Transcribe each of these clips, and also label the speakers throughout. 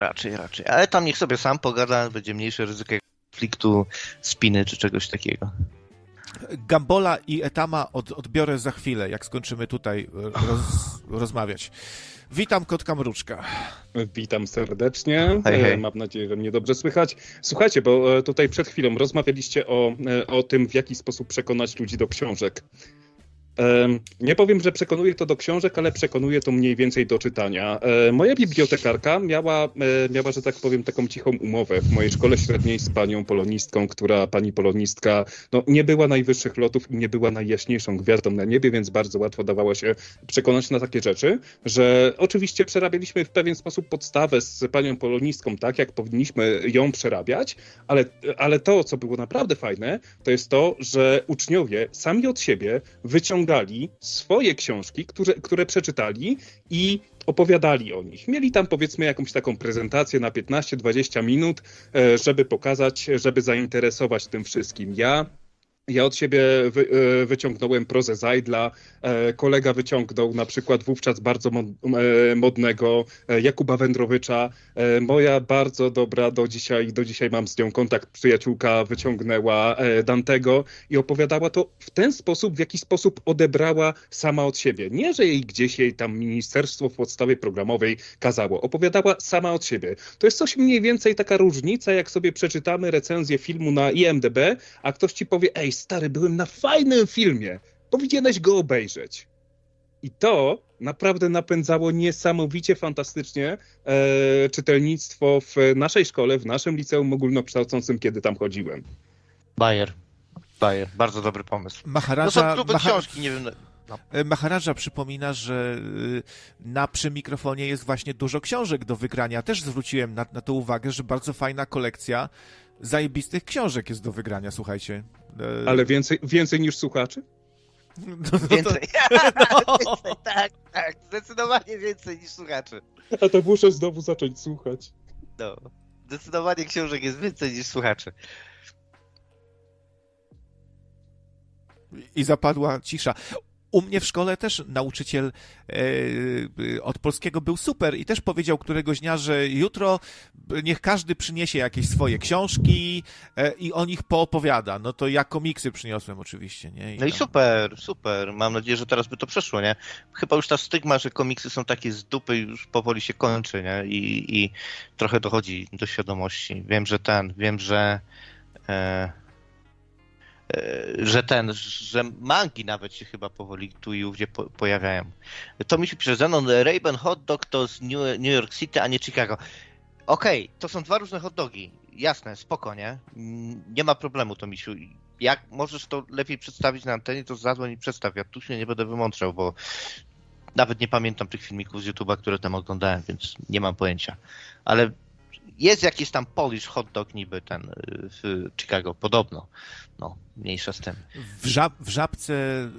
Speaker 1: Raczej. Ale tam niech sobie sam pogada, będzie mniejsze ryzyko konfliktu, spiny czy czegoś takiego.
Speaker 2: Gambola i Etama odbiorę za chwilę, jak skończymy tutaj rozmawiać. Witam, kotka Mruczka.
Speaker 3: Witam serdecznie.
Speaker 1: Hej.
Speaker 3: Mam nadzieję, że mnie dobrze słychać. Słuchajcie, bo tutaj przed chwilą rozmawialiście o tym, w jaki sposób przekonać ludzi do książek. Nie powiem, że przekonuje to do książek, ale przekonuje to mniej więcej do czytania. Moja bibliotekarka miała, że tak powiem, taką cichą umowę w mojej szkole średniej z panią polonistką, pani polonistka nie była najwyższych lotów i nie była najjaśniejszą gwiazdą na niebie, więc bardzo łatwo dawało się przekonać na takie rzeczy, że oczywiście przerabialiśmy w pewien sposób podstawę z panią polonistką, tak jak powinniśmy ją przerabiać, ale to, co było naprawdę fajne, to jest to, że uczniowie sami od siebie wyciągali swoje książki, które przeczytali i opowiadali o nich. Mieli tam, powiedzmy, jakąś taką prezentację na 15-20 minut, żeby pokazać, żeby zainteresować tym wszystkim. Ja od siebie wyciągnąłem prozę Zajdla, kolega wyciągnął na przykład wówczas bardzo modnego Jakuba Wędrowycza. Moja bardzo dobra, do dzisiaj mam z nią kontakt, przyjaciółka wyciągnęła Dantego i opowiadała to w ten sposób, w jaki sposób odebrała sama od siebie. Nie, że jej tam ministerstwo w podstawie programowej kazało. Opowiadała sama od siebie. To jest coś mniej więcej taka różnica, jak sobie przeczytamy recenzję filmu na IMDb, a ktoś ci powie: ej, stary, byłem na fajnym filmie, powinieneś go obejrzeć. I to naprawdę napędzało niesamowicie fantastycznie czytelnictwo w naszej szkole, w naszym liceum ogólnokształcącym, kiedy tam chodziłem.
Speaker 1: Bayer. Bardzo dobry pomysł.
Speaker 2: Maharaja,
Speaker 1: są grube książki, nie wiem. No.
Speaker 2: Maharaja przypomina, że przy mikrofonie jest właśnie dużo książek do wygrania. Też zwróciłem na to uwagę, że bardzo fajna kolekcja zajebistych książek jest do wygrania, słuchajcie.
Speaker 3: Ale więcej niż słuchaczy?
Speaker 1: Więcej. Tak, zdecydowanie więcej niż słuchaczy.
Speaker 3: A to muszę znowu zacząć słuchać.
Speaker 1: No, zdecydowanie książek jest więcej niż słuchaczy.
Speaker 2: I zapadła cisza. U mnie w szkole też nauczyciel od polskiego był super i też powiedział któregoś dnia, że jutro niech każdy przyniesie jakieś swoje książki i o nich poopowiada. No to ja komiksy przyniosłem oczywiście, nie?
Speaker 1: No i super. Mam nadzieję, że teraz by to przeszło, nie? Chyba już ta stygma, że komiksy są takie z dupy, już powoli się kończy, nie? I trochę dochodzi do świadomości. Wiem, że mangi nawet się chyba powoli tu i ówdzie pojawiają. To mi się pisze, Zenon, Ray-Ban Hot Dog to z New York City, a nie Chicago. Okej, to są dwa różne hot dogi. Jasne, spoko, nie? Nie ma problemu, to misiu. Jak możesz to lepiej przedstawić na antenie, to zadzwoń i przedstaw. Ja tu się nie będę wymądrzał, bo nawet nie pamiętam tych filmików z YouTube'a, które tam oglądałem, więc nie mam pojęcia. Ale jest jakiś tam Polish hot dog niby ten w Chicago, podobno. No, mniejsza z tym.
Speaker 2: W Żabce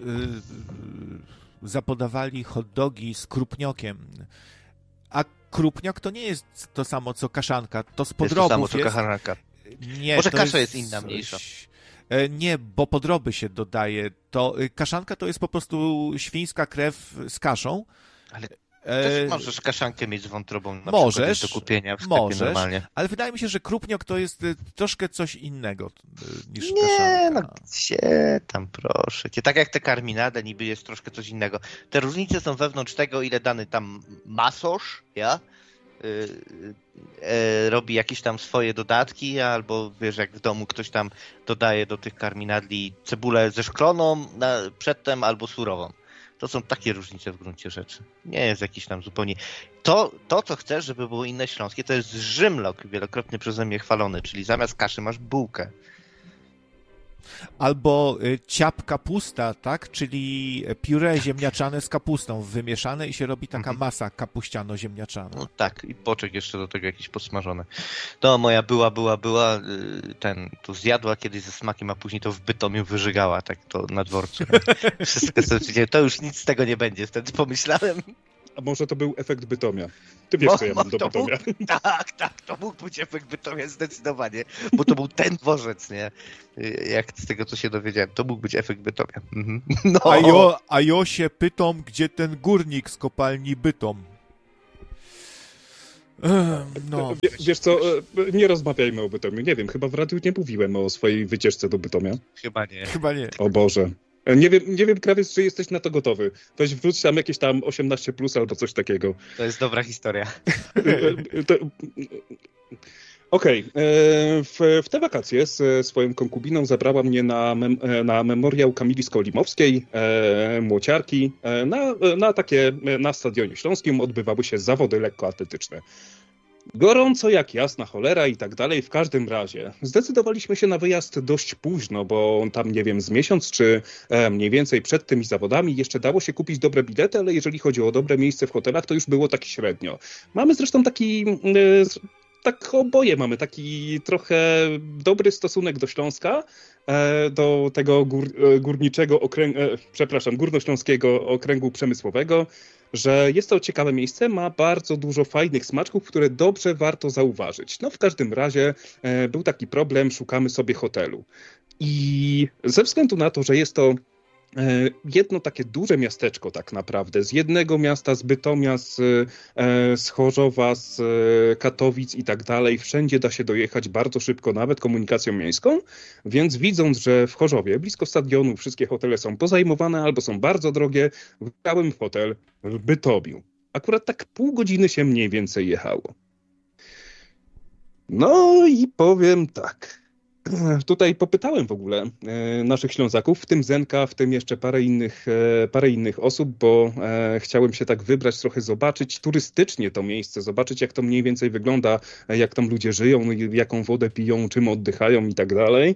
Speaker 2: zapodawali hot dogi z krupniokiem. A krupniok to nie jest to samo co kaszanka, to z podrobów
Speaker 1: jest. To samo co kaszanka.
Speaker 2: Nie,
Speaker 1: może kasza jest inna, mniejsza.
Speaker 2: Nie, bo podroby się dodaje. To kaszanka to jest po prostu świńska krew z kaszą.
Speaker 1: Ale też możesz kaszankę mieć z wątrobą na przykład do kupienia w sklepie normalnie.
Speaker 2: Ale wydaje mi się, że krupniok to jest troszkę coś innego niż
Speaker 1: nie,
Speaker 2: kaszanka.
Speaker 1: No gdzie tam, proszę cię. Tak jak te karminadę niby jest troszkę coś innego. Te różnice są wewnątrz tego, ile dany tam masosz, robi jakieś tam swoje dodatki, albo wiesz, jak w domu ktoś tam dodaje do tych karminadli cebulę ze szkloną przedtem albo surową. To są takie różnice w gruncie rzeczy. Nie jest jakiś tam zupełnie... To, co chcesz, żeby było inne śląskie, to jest żymlok, wielokrotnie przeze mnie chwalony, czyli zamiast kaszy masz bułkę.
Speaker 2: Albo ciap kapusta, tak? Czyli pióre ziemniaczane z kapustą wymieszane i się robi taka masa kapuściano-ziemniaczana.
Speaker 1: No tak, i boczek jeszcze do tego jakiś podsmażony. To moja była, tu zjadła kiedyś ze smakiem, a później to w Bytomiu wyżygała, tak to na dworcu. Wszystko sobie, to już nic z tego nie będzie, wtedy pomyślałem.
Speaker 3: A może to był efekt Bytomia? Ty wiesz, co ja mam do Bytomia.
Speaker 1: Tak, to mógł być efekt Bytomia zdecydowanie, bo to był ten dworzec, nie? Jak z tego, co się dowiedziałem, to mógł być efekt Bytomia. No.
Speaker 2: A jo się pytam, gdzie ten górnik z kopalni Bytom? No.
Speaker 3: Wiesz co, nie rozmawiajmy o Bytomiu. Nie wiem, chyba w radiu nie mówiłem o swojej wycieczce do Bytomia.
Speaker 1: Chyba nie.
Speaker 3: O Boże. Nie wiem, Krawiec, czy jesteś na to gotowy. Weź wróć tam jakieś tam 18+ albo coś takiego.
Speaker 1: To jest dobra historia.
Speaker 3: Okej. W te wakacje z swoją konkubiną zabrała mnie na memoriał Kamili Skolimowskiej, młociarki. Na Stadionie Śląskim odbywały się zawody lekkoatletyczne. Gorąco jak jasna cholera i tak dalej. W każdym razie zdecydowaliśmy się na wyjazd dość późno, bo tam, nie wiem, z miesiąc czy mniej więcej przed tymi zawodami jeszcze dało się kupić dobre bilety, ale jeżeli chodzi o dobre miejsce w hotelach, to już było tak średnio. Mamy zresztą tak oboje mamy taki trochę dobry stosunek do Śląska, do tego górnośląskiego okręgu przemysłowego, że jest to ciekawe miejsce, ma bardzo dużo fajnych smaczków, które dobrze warto zauważyć. No w każdym razie był taki problem, szukamy sobie hotelu. I ze względu na to, że jest to jedno takie duże miasteczko tak naprawdę, z jednego miasta, z Bytomia, z Chorzowa, z Katowic i tak dalej, wszędzie da się dojechać bardzo szybko, nawet komunikacją miejską, więc widząc, że w Chorzowie, blisko stadionu, wszystkie hotele są pozajmowane albo są bardzo drogie, wybrałem hotel w Bytomiu. Akurat tak pół godziny się mniej więcej jechało. No i powiem tak. Tutaj popytałem w ogóle naszych Ślązaków, w tym Zenka, w tym jeszcze parę innych osób, bo chciałem się tak wybrać, trochę zobaczyć turystycznie to miejsce, zobaczyć jak to mniej więcej wygląda, jak tam ludzie żyją, jaką wodę piją, czym oddychają i tak dalej.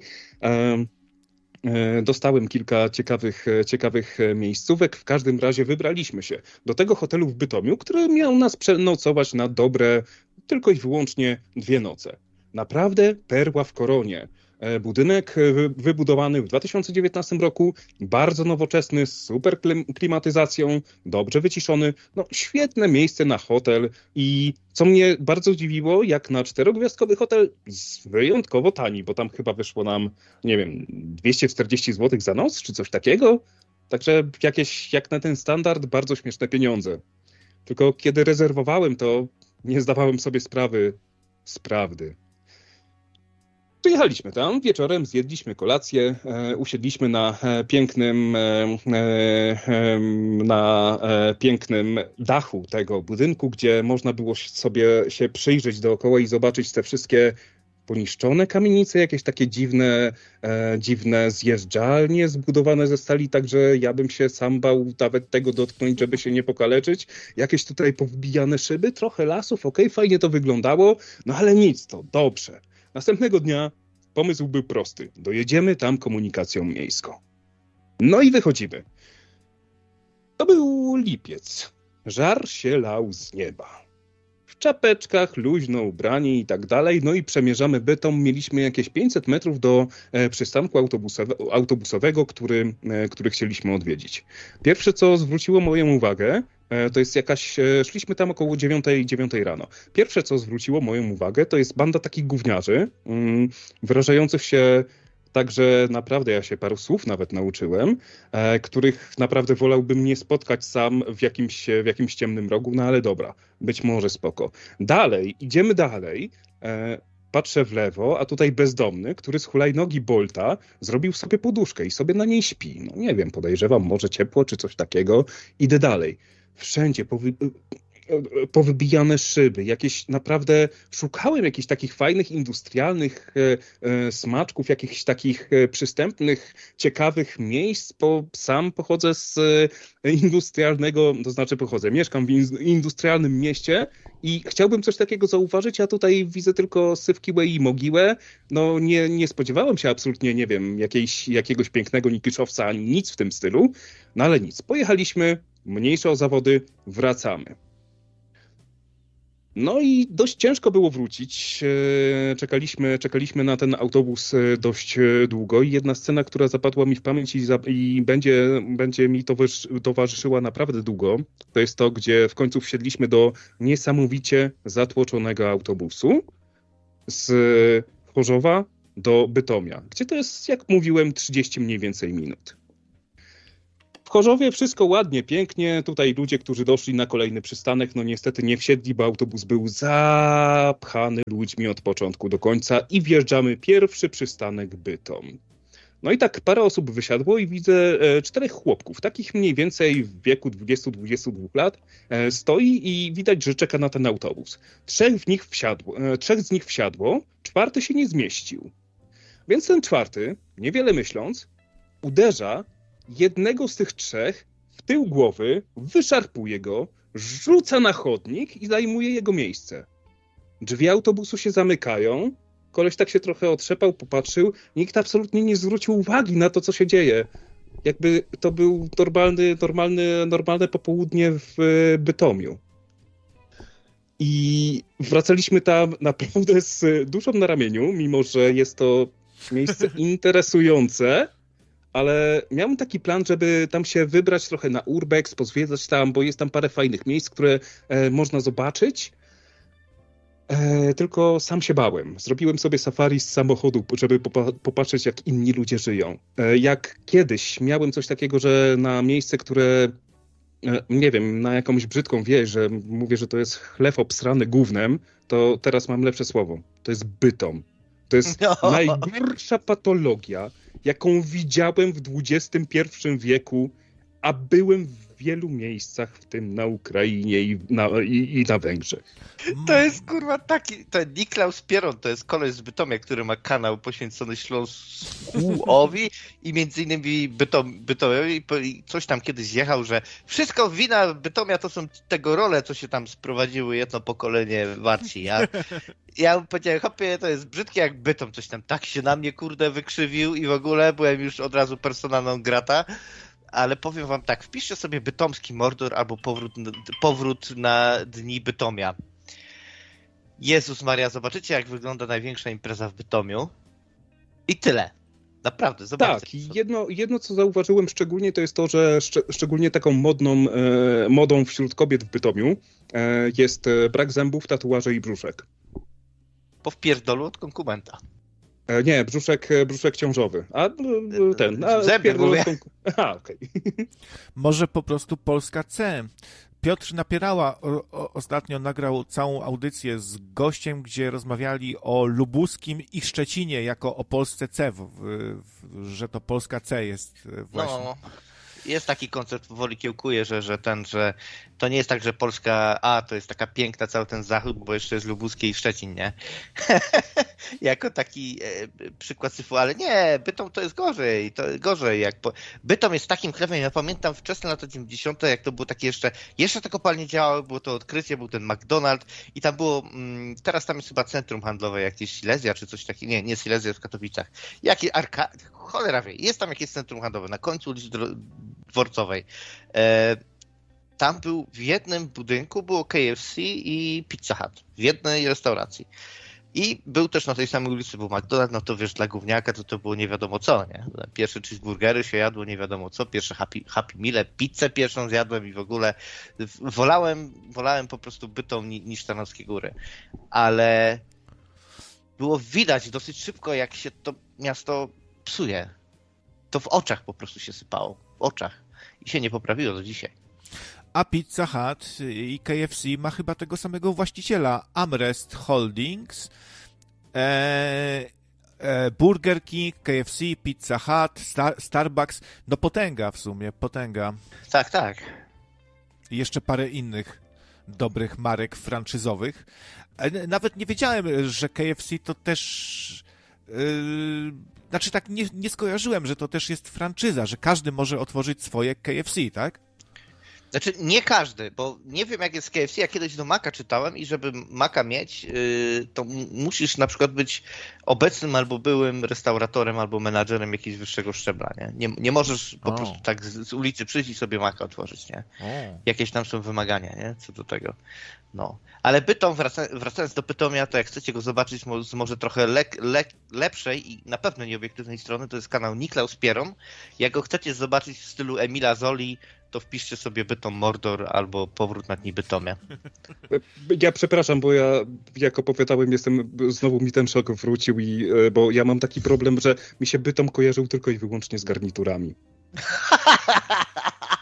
Speaker 3: Dostałem kilka ciekawych miejscówek. W każdym razie wybraliśmy się do tego hotelu w Bytomiu, który miał nas przenocować na dobre tylko i wyłącznie 2 noce. Naprawdę perła w koronie. Budynek wybudowany w 2019 roku, bardzo nowoczesny, z super klimatyzacją, dobrze wyciszony. No, świetne miejsce na hotel i co mnie bardzo dziwiło, jak na 4-gwiazdkowy hotel wyjątkowo tani, bo tam chyba wyszło nam, nie wiem, 240 zł za noc, czy coś takiego. Także jakieś, jak na ten standard, bardzo śmieszne pieniądze. Tylko kiedy rezerwowałem, to nie zdawałem sobie sprawy z prawdy. Przyjechaliśmy tam, wieczorem zjedliśmy kolację, usiedliśmy na pięknym dachu tego budynku, gdzie można było sobie się przyjrzeć dookoła i zobaczyć te wszystkie poniszczone kamienice, jakieś takie dziwne zjeżdżalnie zbudowane ze stali, także ja bym się sam bał nawet tego dotknąć, żeby się nie pokaleczyć. Jakieś tutaj powbijane szyby, trochę lasów, okej, fajnie to wyglądało, no ale nic, to dobrze. Następnego dnia pomysł był prosty. Dojedziemy tam komunikacją miejską. No i wychodzimy. To był lipiec. Żar się lał z nieba. W czapeczkach, luźno ubrani i tak dalej. No i przemierzamy Bytom. Mieliśmy jakieś 500 metrów do przystanku autobusowego, który chcieliśmy odwiedzić. Pierwsze, co zwróciło moją uwagę, to jest szliśmy tam około 9 rano. Pierwsze, co zwróciło moją uwagę, to jest banda takich gówniarzy, wyrażających się tak, że naprawdę ja się paru słów nawet nauczyłem, których naprawdę wolałbym nie spotkać sam w jakimś ciemnym rogu, no ale dobra, być może spoko. Idziemy dalej, patrzę w lewo, a tutaj bezdomny, który z hulajnogi Bolta zrobił sobie poduszkę i sobie na niej śpi. No nie wiem, podejrzewam, może ciepło czy coś takiego. Idę dalej. Wszędzie powybijane szyby, naprawdę szukałem jakichś takich fajnych, industrialnych smaczków, jakichś takich przystępnych, ciekawych miejsc, bo sam pochodzę z industrialnego, mieszkam w industrialnym mieście i chciałbym coś takiego zauważyć, a tutaj widzę tylko syfkiłę i mogiłę. No nie spodziewałem się absolutnie, nie wiem, jakiegoś pięknego nikiszowca, ani nic w tym stylu, no ale nic. Pojechaliśmy, mniejsze o zawody, wracamy. No i dość ciężko było wrócić. Czekaliśmy na ten autobus dość długo i jedna scena, która zapadła mi w pamięć i będzie mi towarzyszyła naprawdę długo, to jest to, gdzie w końcu wsiedliśmy do niesamowicie zatłoczonego autobusu z Chorzowa do Bytomia, gdzie to jest, jak mówiłem, 30 mniej więcej minut. Chorzowie wszystko ładnie, pięknie. Tutaj ludzie, którzy doszli na kolejny przystanek, no niestety nie wsiedli, bo autobus był zapchany ludźmi od początku do końca i wjeżdżamy pierwszy przystanek Bytom. No i tak parę osób wysiadło i widzę 4 chłopków, takich mniej więcej w wieku 20-22 lat, stoi i widać, że czeka na ten autobus. 3 z nich wsiadło, 4 się nie zmieścił. Więc ten 4, niewiele myśląc, uderza jednego z tych 3 w tył głowy, wyszarpuje go, rzuca na chodnik i zajmuje jego miejsce. Drzwi autobusu się zamykają, koleś tak się trochę otrzepał, popatrzył, nikt absolutnie nie zwrócił uwagi na to, co się dzieje. Jakby to był normalne popołudnie w Bytomiu. I wracaliśmy tam naprawdę z duszą na ramieniu, mimo że jest to miejsce interesujące, ale miałem taki plan, żeby tam się wybrać trochę na urbex, pozwiedzać tam, bo jest tam parę fajnych miejsc, które można zobaczyć. Tylko sam się bałem. Zrobiłem sobie safari z samochodu, żeby popatrzeć, jak inni ludzie żyją. Jak kiedyś miałem coś takiego, że na miejsce, które nie wiem, na jakąś brzydką wieś, że mówię, że to jest chleb obsrany gównem, to teraz mam lepsze słowo. To jest Bytom. To jest najgorsza patologia, jaką widziałem w XXI wieku, a byłem w wielu miejscach, w tym na Ukrainie i na Węgrzech.
Speaker 1: To jest kurwa taki, ten Niklaus Pieron, to jest koleś z Bytomia, który ma kanał poświęcony Śląskowi i między innymi Bytomiowi i coś tam kiedyś zjechał, że wszystko wina Bytomia to są tego role, co się tam sprowadziły jedno pokolenie Marci. Ja mu powiedziałem, hopie, to jest brzydkie jak Bytom, coś tam tak się na mnie kurde wykrzywił i w ogóle byłem już od razu persona non grata. Ale powiem wam tak, wpiszcie sobie bytomski Mordor albo powrót na dni Bytomia. Jezus Maria, zobaczycie jak wygląda największa impreza w Bytomiu. I tyle. Naprawdę, zobaczcie.
Speaker 3: Tak, i jedno co zauważyłem szczególnie, to jest to, że szczególnie taką modą wśród kobiet w Bytomiu jest brak zębów, tatuaży i brzuszek.
Speaker 1: Po wpierdolu od konkubenta.
Speaker 3: Nie, brzuszek ciążowy.
Speaker 1: Zęby mówię.
Speaker 3: Aha, okej.
Speaker 2: Może po prostu Polska C. Piotr Napierała ostatnio nagrał całą audycję z gościem, gdzie rozmawiali o Lubuskim i Szczecinie jako o Polsce C, że to Polska C jest właśnie.
Speaker 1: No, jest taki koncept, powoli kiełkuje, że to nie jest tak, że Polska A to jest taka piękna, cały ten zachód, bo jeszcze jest Lubuskie i Szczecin, nie? Jako taki przykład syfu, ale nie, Bytom to jest gorzej. Bytom jest takim chlebem, ja pamiętam wczesne lata 90., jak to było takie jeszcze te kopalnie działały, było to odkrycie, był ten McDonald's i tam było, teraz tam jest chyba centrum handlowe, jakieś Silesia czy coś takiego, nie Silesia w Katowicach, cholera wie, jest tam jakieś centrum handlowe, na końcu ulicy Dworcowej. Tam w jednym budynku było KFC i Pizza Hut. W jednej restauracji. I był też na tej samej ulicy był McDonald's, no to wiesz, dla gówniaka to było nie wiadomo co, nie? Pierwsze cheeseburgery się jadło nie wiadomo co, pierwsze Happy Meale, pizzę pierwszą zjadłem i w ogóle wolałem po prostu Bytom niż Tarnowskie Góry. Ale było widać dosyć szybko, jak się to miasto psuje. To w oczach po prostu się sypało. W oczach. I się nie poprawiło do dzisiaj.
Speaker 2: A Pizza Hut i KFC ma chyba tego samego właściciela, Amrest Holdings, Burger King, KFC, Pizza Hut, Starbucks, no potęga w sumie, potęga.
Speaker 1: Tak.
Speaker 2: I jeszcze parę innych dobrych marek franczyzowych. Nawet nie wiedziałem, że KFC to też... Znaczy tak nie skojarzyłem, że to też jest franczyza, że każdy może otworzyć swoje KFC, tak?
Speaker 1: Znaczy nie każdy, bo nie wiem jak jest z KFC, ja kiedyś do Maka czytałem i żeby Maka mieć, to musisz na przykład być obecnym albo byłym restauratorem albo menadżerem jakiegoś wyższego szczebla, nie? Nie możesz po prostu tak z ulicy przyjść i sobie Maka otworzyć, nie? Jakieś tam są wymagania, nie? Co do tego. No. Ale Bytom, wracając do Bytomia, to jak chcecie go zobaczyć z może trochę lepszej i na pewno nieobiektywnej strony, to jest kanał Niklaus Pieron. Jak go chcecie zobaczyć w stylu Emila Zoli, to wpiszcie sobie Bytom Mordor albo Powrót na dni Bytomia.
Speaker 3: Ja przepraszam, bo ja jak opowiadałem, znowu mi ten szok wrócił, bo ja mam taki problem, że mi się Bytom kojarzył tylko i wyłącznie z garniturami.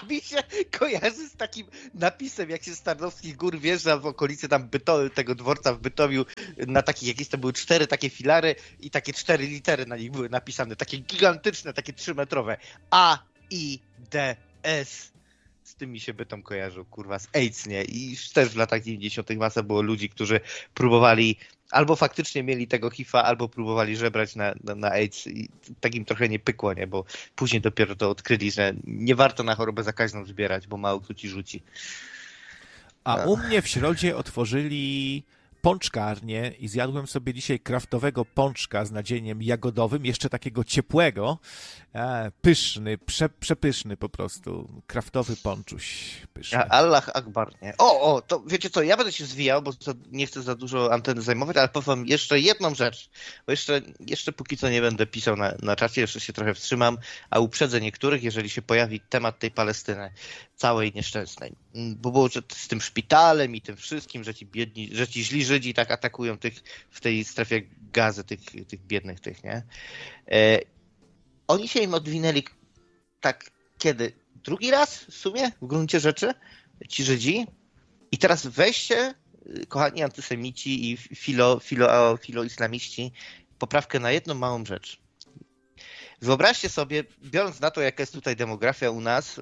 Speaker 1: mi się kojarzy z takim napisem, jak się z Tarnowskich Gór wjeżdża w okolicy tam tego dworca w Bytomiu, na takich jakieś to były 4 takie filary i takie 4 litery na nich były napisane, takie gigantyczne, takie 3-metrowe. A, I, D, S. Z tym mi się Bytom kojarzył, kurwa, z AIDS, nie? I też w latach 90. masa było ludzi, którzy próbowali, albo faktycznie mieli tego HIV-a, albo próbowali żebrać na AIDS i tak im trochę nie pykło, nie? Bo później dopiero to odkryli, że nie warto na chorobę zakaźną zbierać, bo mało kto ci rzuci.
Speaker 2: A u mnie w Środzie otworzyli pączkarnię i zjadłem sobie dzisiaj kraftowego pączka z nadzieniem jagodowym, jeszcze takiego ciepłego, pyszny, przepyszny po prostu, kraftowy pączuś, pyszny.
Speaker 1: Allah Akbar, nie? To wiecie co, ja będę się zwijał, bo nie chcę za dużo anteny zajmować, ale powiem jeszcze jedną rzecz, bo jeszcze póki co nie będę pisał na czacie, jeszcze się trochę wstrzymam, a uprzedzę niektórych, jeżeli się pojawi temat tej Palestyny, całej nieszczęsnej. Bo było z tym szpitalem i tym wszystkim, że ci biedni, że ci źli Żydzi tak atakują tych w tej strefie Gazy, tych biednych tych, nie? Oni się im odwinęli tak kiedy? Drugi raz w sumie w gruncie rzeczy ci Żydzi i teraz weźcie, kochani antysemici i filoislamiści, poprawkę na jedną małą rzecz. Wyobraźcie sobie, biorąc na to, jaka jest tutaj demografia u nas,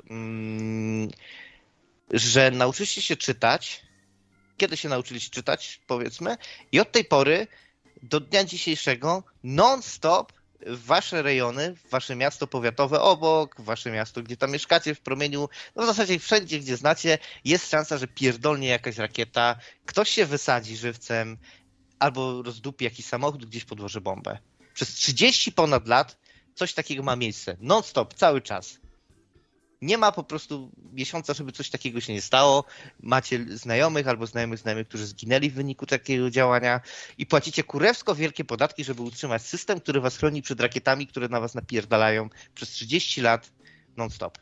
Speaker 1: że nauczyliście się czytać, kiedy się nauczyliście czytać, powiedzmy, i od tej pory do dnia dzisiejszego non-stop w wasze rejony, w wasze miasto powiatowe obok, w wasze miasto, gdzie tam mieszkacie w promieniu, no w zasadzie wszędzie, gdzie znacie, jest szansa, że pierdolnie jakaś rakieta, ktoś się wysadzi żywcem albo rozdupi jakiś samochód, gdzieś podłoży bombę. Przez 30 ponad lat coś takiego ma miejsce. Non-stop, cały czas. Nie ma po prostu miesiąca, żeby coś takiego się nie stało. Macie znajomych albo znajomych, którzy zginęli w wyniku takiego działania i płacicie kurewsko wielkie podatki, żeby utrzymać system, który was chroni przed rakietami, które na was napierdalają przez 30 lat non-stop.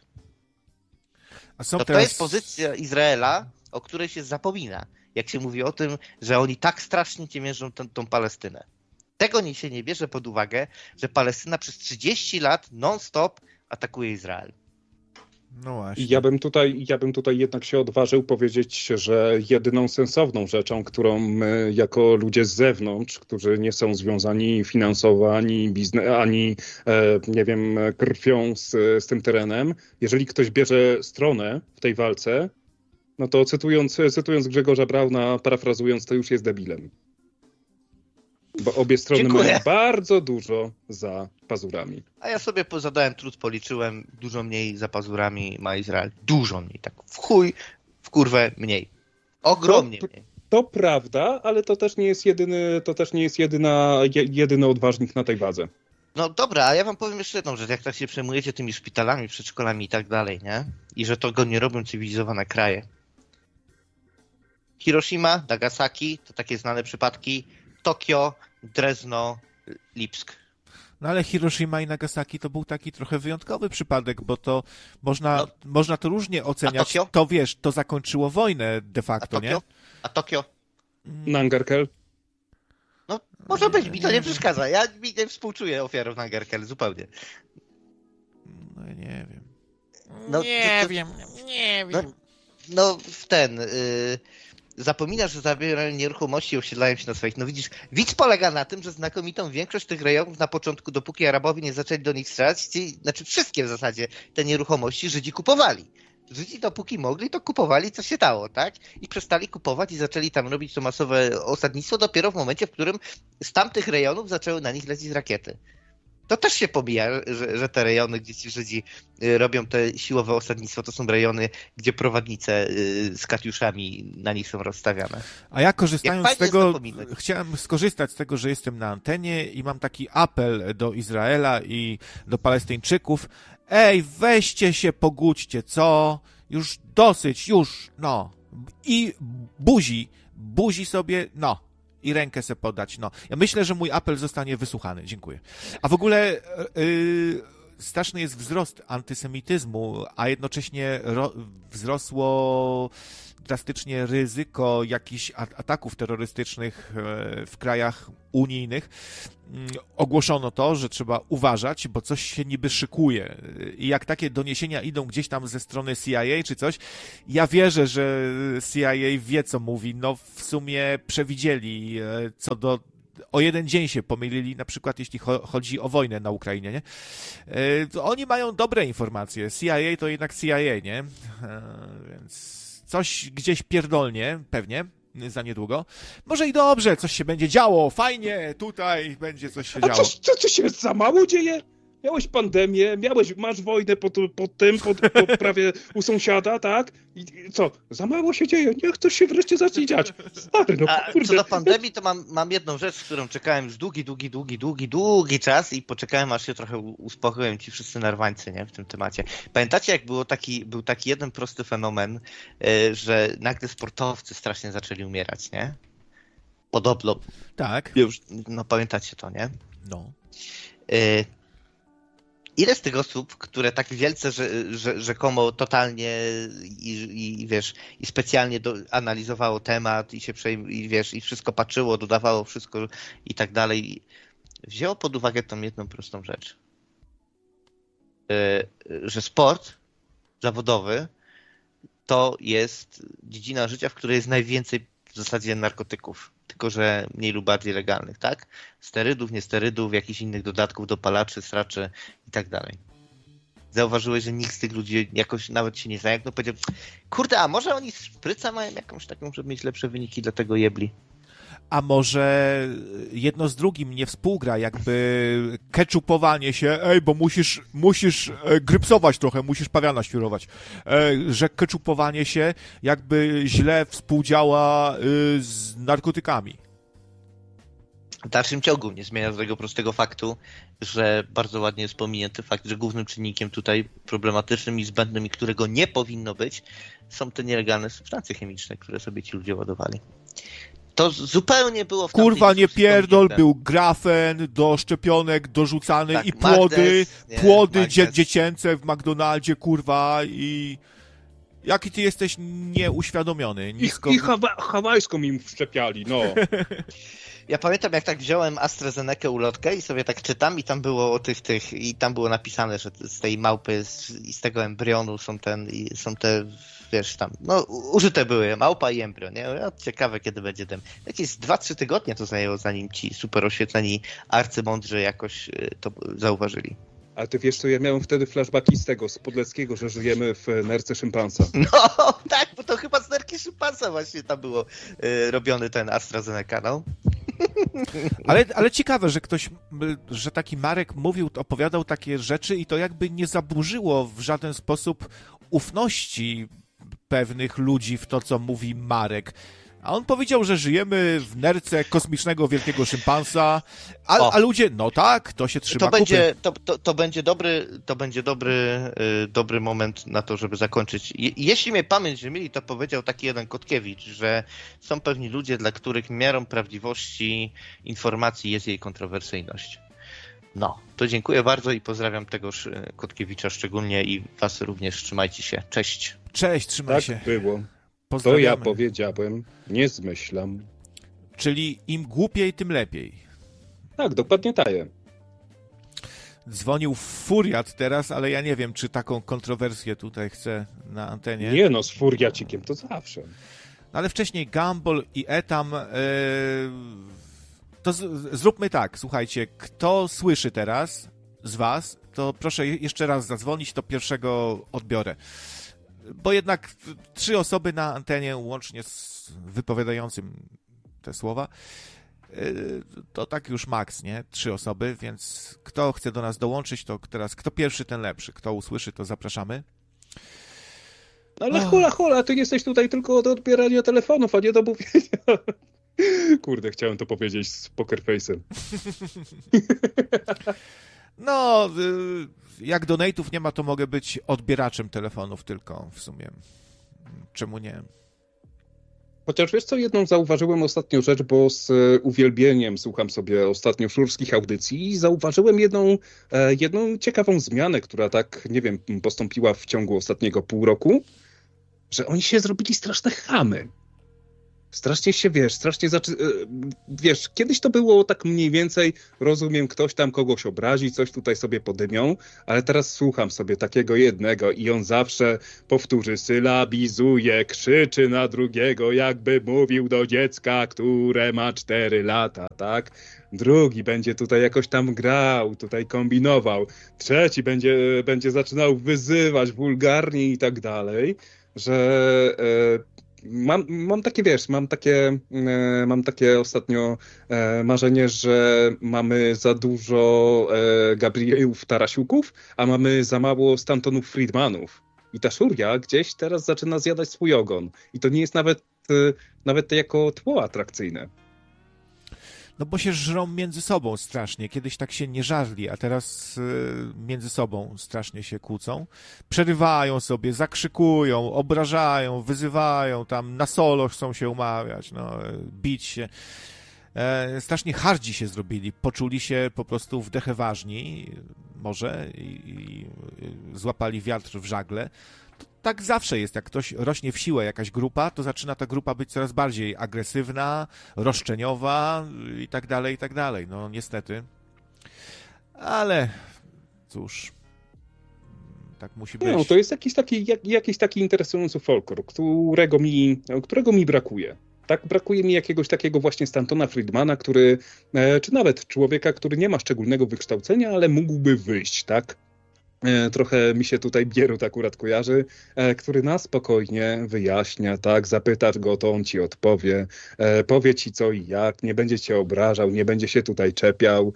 Speaker 1: To jest pozycja Izraela, o której się zapomina, jak się mówi o tym, że oni tak strasznie ciemiężą tą Palestynę. Tego się nie bierze pod uwagę, że Palestyna przez 30 lat non-stop atakuje Izrael.
Speaker 2: No właśnie.
Speaker 3: Ja bym tutaj jednak się odważył powiedzieć, że jedyną sensowną rzeczą, którą my jako ludzie z zewnątrz, którzy nie są związani finansowo, ani nie wiem, krwią z tym terenem, jeżeli ktoś bierze stronę w tej walce, no to cytując Grzegorza Brauna, parafrazując, to już jest debilem. Bo obie strony mają bardzo dużo za pazurami.
Speaker 1: A ja sobie zadałem trud, policzyłem, dużo mniej za pazurami ma Izrael. Dużo mniej, tak w chuj, w kurwę mniej. Ogromnie mniej.
Speaker 3: To prawda, ale to też nie jest jedyny odważnik na tej wadze.
Speaker 1: No dobra, a ja wam powiem jeszcze jedną rzecz, jak tak się przejmujecie tymi szpitalami, przedszkolami i tak dalej, nie? I że to go nie robią cywilizowane kraje. Hiroshima, Nagasaki, to takie znane przypadki. Tokio, Drezno, Lipsk.
Speaker 2: No ale Hiroshima i Nagasaki to był taki trochę wyjątkowy przypadek, bo to można to różnie oceniać. To wiesz, to zakończyło wojnę de facto, nie?
Speaker 1: A Tokio?
Speaker 3: Nangarkel?
Speaker 1: No, może być, mi to nie przeszkadza. Ja nie współczuję ofiarów Nangarkel, zupełnie.
Speaker 2: No nie wiem.
Speaker 1: Nie wiem. No zapominasz, że zabierają nieruchomości i osiedlają się na swoich. No widzisz, widz polega na tym, że znakomitą większość tych rejonów na początku, dopóki Arabowie nie zaczęli do nich strzelać, znaczy wszystkie w zasadzie te nieruchomości Żydzi kupowali. Żydzi dopóki mogli, to kupowali, co się dało, tak? I przestali kupować i zaczęli tam robić to masowe osadnictwo dopiero w momencie, w którym z tamtych rejonów zaczęły na nich lecieć rakiety. To też się pomija, że te rejony, gdzie ci Żydzi robią te siłowe osadnictwo, to są rejony, gdzie prowadnice z katiuszami na nich są rozstawiane.
Speaker 2: A ja korzystając z tego, chciałem skorzystać z tego, że jestem na antenie i mam taki apel do Izraela i do Palestyńczyków. Ej, weźcie się, pogódźcie, co? Już dosyć, już, no. I buzi sobie, no. I rękę se podać, no. Ja myślę, że mój apel zostanie wysłuchany. Dziękuję. A w ogóle straszny jest wzrost antysemityzmu, a jednocześnie wzrosło drastycznie ryzyko jakichś ataków terrorystycznych w krajach unijnych. Ogłoszono to, że trzeba uważać, bo coś się niby szykuje. I jak takie doniesienia idą gdzieś tam ze strony CIA czy coś, ja wierzę, że CIA wie, co mówi. No w sumie przewidzieli co do... O jeden dzień się pomylili, na przykład jeśli chodzi o wojnę na Ukrainie, nie? Oni mają dobre informacje. CIA to jednak CIA, nie? Więc coś gdzieś pierdolnie, pewnie, za niedługo. Może i dobrze, coś się będzie działo, fajnie, tutaj będzie coś się działo.
Speaker 3: A co się za mało dzieje? Miałeś pandemię, masz wojnę po prawie u sąsiada, tak? I co? Za mało się dzieje, niech coś się wreszcie zacznie dziać. Stary, no kurde.
Speaker 1: Co do pandemii, to mam jedną rzecz, z którą czekałem już długi czas i poczekałem, aż się trochę uspokoją ci wszyscy nerwańcy, nie, w tym temacie. Pamiętacie, jak był taki jeden prosty fenomen, że nagle sportowcy strasznie zaczęli umierać, nie? Podobno.
Speaker 2: Tak.
Speaker 1: Już, no pamiętacie to, nie?
Speaker 2: No.
Speaker 1: Ile z tych osób, które tak wielce, że rzekomo totalnie i wiesz, i specjalnie analizowało temat i wszystko patrzyło, dodawało wszystko i tak dalej, wzięło pod uwagę tą jedną prostą rzecz, że sport zawodowy to jest dziedzina życia, w której jest najwięcej w zasadzie narkotyków, tylko że mniej lub bardziej legalnych, tak? Sterydów, niesterydów, jakichś innych dodatków, dopalaczy, sraczy i tak dalej. Zauważyłeś, że nikt z tych ludzi jakoś nawet się nie zająknął, powiedział, kurde, a może oni spryca mają jakąś taką, żeby mieć lepsze wyniki, dlatego jebli.
Speaker 2: A może jedno z drugim nie współgra, jakby keczupowanie się, bo musisz grypsować trochę, musisz pawiana świrować, że keczupowanie się jakby źle współdziała z narkotykami.
Speaker 1: W dalszym ciągu nie zmienia tego prostego faktu, że bardzo ładnie jest pominięty fakt, że głównym czynnikiem tutaj problematycznym i zbędnym i którego nie powinno być, są te nielegalne substancje chemiczne, które sobie ci ludzie ładowali. To zupełnie było w
Speaker 2: Kurwa, nie pierdol, był grafen do szczepionek dorzucany
Speaker 1: tak,
Speaker 2: i płody,
Speaker 1: Magdes.
Speaker 2: dziecięce w McDonaldzie, kurwa, i... Jaki ty jesteś nieuświadomiony. Nisko...
Speaker 3: I hawajską im wszczepiali, no.
Speaker 1: Ja pamiętam, jak tak wziąłem AstraZenekę ulotkę i sobie tak czytam i tam było o tych i tam było napisane, że z tej małpy i z tego embrionu są te, wiesz, tam, no użyte były małpa i embrion, nie? No, ciekawe, kiedy będzie ten. Jakieś 2-3 tygodnie to zajęło, zanim ci super oświetleni arcymądrzy jakoś to zauważyli.
Speaker 3: A ty wiesz co, ja miałem wtedy flashbacki z Podleckiego, że żyjemy w nerce szympansa.
Speaker 1: No tak, bo to chyba z nerki szympansa właśnie tam było robiony ten AstraZeneca, no.
Speaker 2: Ale ciekawe, że taki Marek opowiadał takie rzeczy i to jakby nie zaburzyło w żaden sposób ufności pewnych ludzi w to, co mówi Marek. A on powiedział, że żyjemy w nerce kosmicznego wielkiego szympansa, a ludzie, no tak, to się trzyma kupy.
Speaker 1: To będzie dobry moment na to, żeby zakończyć. Jeśli mnie pamięć nie myli, to powiedział taki jeden Kotkiewicz, że są pewni ludzie, dla których miarą prawdziwości informacji jest jej kontrowersyjność. No, to dziękuję bardzo i pozdrawiam tegoż Kotkiewicza szczególnie i was również. Trzymajcie się. Cześć.
Speaker 2: Cześć, trzymaj się.
Speaker 3: Tak było. To ja powiedziałem, nie zmyślam.
Speaker 2: Czyli im głupiej, tym lepiej.
Speaker 3: Tak, dokładnie tak.
Speaker 2: Dzwonił Furiat teraz, ale ja nie wiem, czy taką kontrowersję tutaj chce na antenie.
Speaker 3: Nie no, z Furiacikiem to zawsze.
Speaker 2: No, ale wcześniej Gumball i Etam... To zróbmy tak, słuchajcie, kto słyszy teraz z was, to proszę jeszcze raz zadzwonić, to pierwszego odbiorę. Bo jednak 3 osoby na antenie, łącznie z wypowiadającym te słowa, to tak już maks, nie? 3 osoby, więc kto chce do nas dołączyć, to teraz kto pierwszy, ten lepszy. Kto usłyszy, to zapraszamy.
Speaker 3: Ale hula, ty jesteś tutaj tylko do odbierania telefonów, a nie do mówienia. Kurde, chciałem to powiedzieć z poker face'em.
Speaker 2: No, jak donate'ów nie ma, to mogę być odbieraczem telefonów tylko w sumie. Czemu nie?
Speaker 3: Chociaż wiesz co, jedną zauważyłem ostatnio rzecz, bo z uwielbieniem słucham sobie ostatnio szurskich audycji i zauważyłem jedną ciekawą zmianę, która tak, nie wiem, postąpiła w ciągu ostatniego pół roku, że oni się zrobili straszne chamy. Strasznie się, wiesz, kiedyś to było tak mniej więcej, rozumiem, ktoś tam kogoś obrazi, coś tutaj sobie podymią, ale teraz słucham sobie takiego jednego i on zawsze powtórzy, sylabizuje, krzyczy na drugiego, jakby mówił do dziecka, które ma 4 lata, tak? Drugi będzie tutaj jakoś tam grał, tutaj kombinował, trzeci będzie zaczynał wyzywać wulgarnie i tak dalej, że... Mam takie ostatnio marzenie, że mamy za dużo Gabrielów Tarasiuków, a mamy za mało Stantonów Friedmanów. I ta szuria gdzieś teraz zaczyna zjadać swój ogon. I to nie jest nawet jako tło atrakcyjne.
Speaker 2: No bo się żrą między sobą strasznie. Kiedyś tak się nie żarli, a teraz między sobą strasznie się kłócą. Przerywają sobie, zakrzykują, obrażają, wyzywają, tam na solo chcą się umawiać, bić się. Strasznie hardzi się zrobili. Poczuli się po prostu wdecheważni, może, i złapali wiatr w żagle. Tak zawsze jest, jak ktoś rośnie w siłę, jakaś grupa, to zaczyna ta grupa być coraz bardziej agresywna, roszczeniowa i tak dalej, no niestety. Ale cóż, tak musi być.
Speaker 3: No, to jest jakiś taki interesujący folklor, którego mi brakuje. Tak, brakuje mi jakiegoś takiego właśnie Stantona Friedmana, czy nawet człowieka, który nie ma szczególnego wykształcenia, ale mógłby wyjść, tak? Trochę mi się tutaj Bierut akurat kojarzy, który na spokojnie wyjaśnia, tak, zapytasz go, to on ci odpowie, powie ci co i jak, nie będzie cię obrażał, nie będzie się tutaj czepiał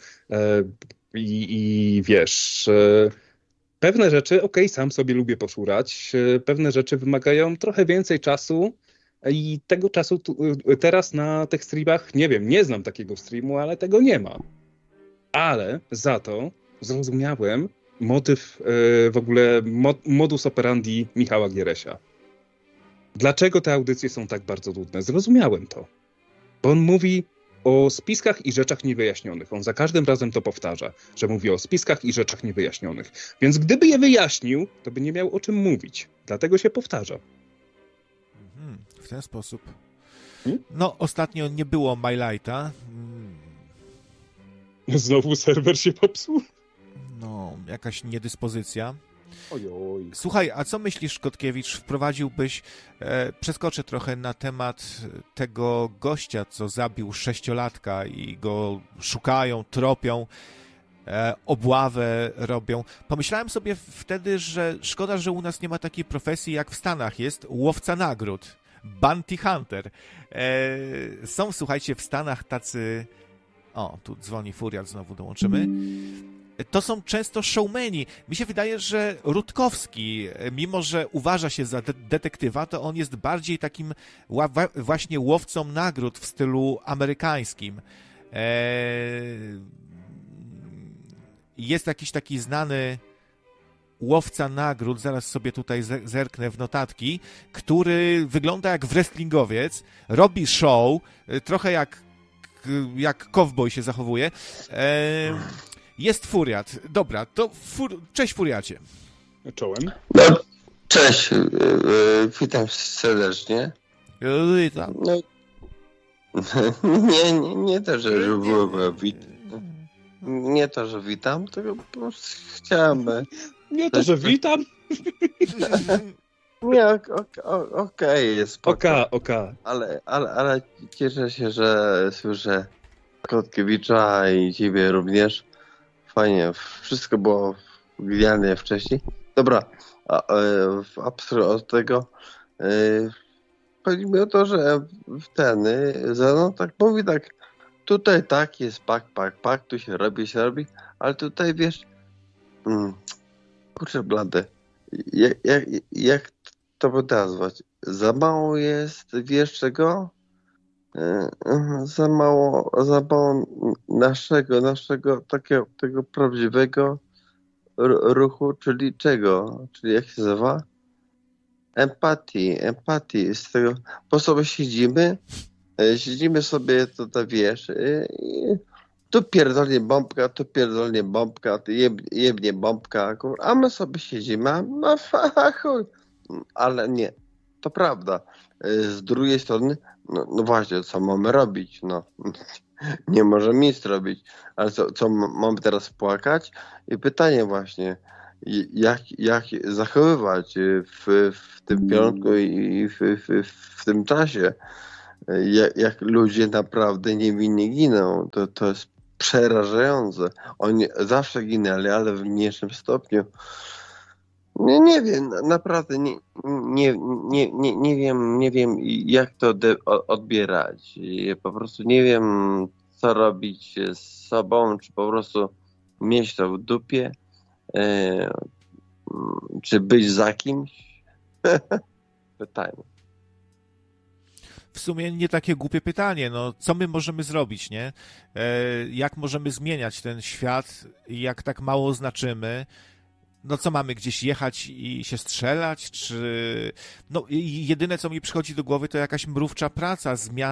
Speaker 3: i wiesz, pewne rzeczy, sam sobie lubię poszurać, pewne rzeczy wymagają trochę więcej czasu i tego czasu teraz na tych streamach, nie wiem, nie znam takiego streamu, ale tego nie ma. Ale za to zrozumiałem motyw, w ogóle modus operandi Michała Gieresia. Dlaczego te audycje są tak bardzo nudne? Zrozumiałem to. Bo on mówi o spiskach i rzeczach niewyjaśnionych. On za każdym razem to powtarza, że mówi o spiskach i rzeczach niewyjaśnionych. Więc gdyby je wyjaśnił, to by nie miał o czym mówić. Dlatego się powtarza.
Speaker 2: W ten sposób. No, ostatnio nie było My Lighta.
Speaker 3: Znowu serwer się popsuł?
Speaker 2: No, jakaś niedyspozycja.
Speaker 3: Ojoj.
Speaker 2: Słuchaj, a co myślisz, Kotkiewicz, wprowadziłbyś, przeskoczę trochę na temat tego gościa, co zabił 6-latka i go szukają, tropią, obławę robią. Pomyślałem sobie wtedy, że szkoda, że u nas nie ma takiej profesji, jak w Stanach jest łowca nagród, bounty hunter. Są, słuchajcie, w Stanach tacy... O, tu dzwoni Furiat, znowu dołączymy. To są często showmeni. Mi się wydaje, że Rutkowski, mimo że uważa się za detektywa, to on jest bardziej takim właśnie łowcą nagród w stylu amerykańskim. Jest jakiś taki znany łowca nagród, zaraz sobie tutaj zerknę w notatki, który wygląda jak wrestlingowiec, robi show, trochę jak cowboy się zachowuje. Jest Furiat. Dobra, to cześć Furiacie.
Speaker 3: Czołem.
Speaker 4: No, cześć. Witam serdecznie.
Speaker 2: Witam.
Speaker 4: No, nie to, że nie to, że witam, tylko po prostu chciałem...
Speaker 3: Nie to, że witam.
Speaker 4: Nie, okej, jest spoko.
Speaker 3: Oka.
Speaker 4: Ale cieszę się, że słyszę Kotkiewicza i ciebie również. Fajnie, wszystko było genialnie wcześniej. Dobra, absurd od tego. Chodzi mi o to, że Zenon tak mówi tak, tutaj tak jest pak, tu się robi, ale tutaj wiesz, kurczę blady, jak to by nazwać? Za mało jest, wiesz czego? Za mało naszego takiego prawdziwego ruchu, czyli czego? Czyli jak się nazywa? empatii z tego, po sobie siedzimy sobie, to wiesz, tu pierdolnie bombka, tu jebnie bombka, a my sobie siedzimy, chuj. Ale nie, to prawda. Z drugiej strony, no właśnie, co mamy robić? No, nie możemy nic robić, ale co mamy teraz płakać? I pytanie właśnie, jak zachowywać w tym kierunku i w tym czasie, jak ludzie naprawdę niewinnie giną, to jest przerażające. Oni zawsze ginęli, ale w mniejszym stopniu. Nie wiem, naprawdę nie wiem jak to odbierać. Po prostu nie wiem, co robić z sobą, czy po prostu mieć to w dupie, czy być za kimś. Pytanie.
Speaker 2: W sumie nie takie głupie pytanie, no co my możemy zrobić, nie? Jak możemy zmieniać ten świat, jak tak mało znaczymy? No co, mamy gdzieś jechać i się strzelać, czy... No jedyne, co mi przychodzi do głowy, to jakaś mrówcza praca,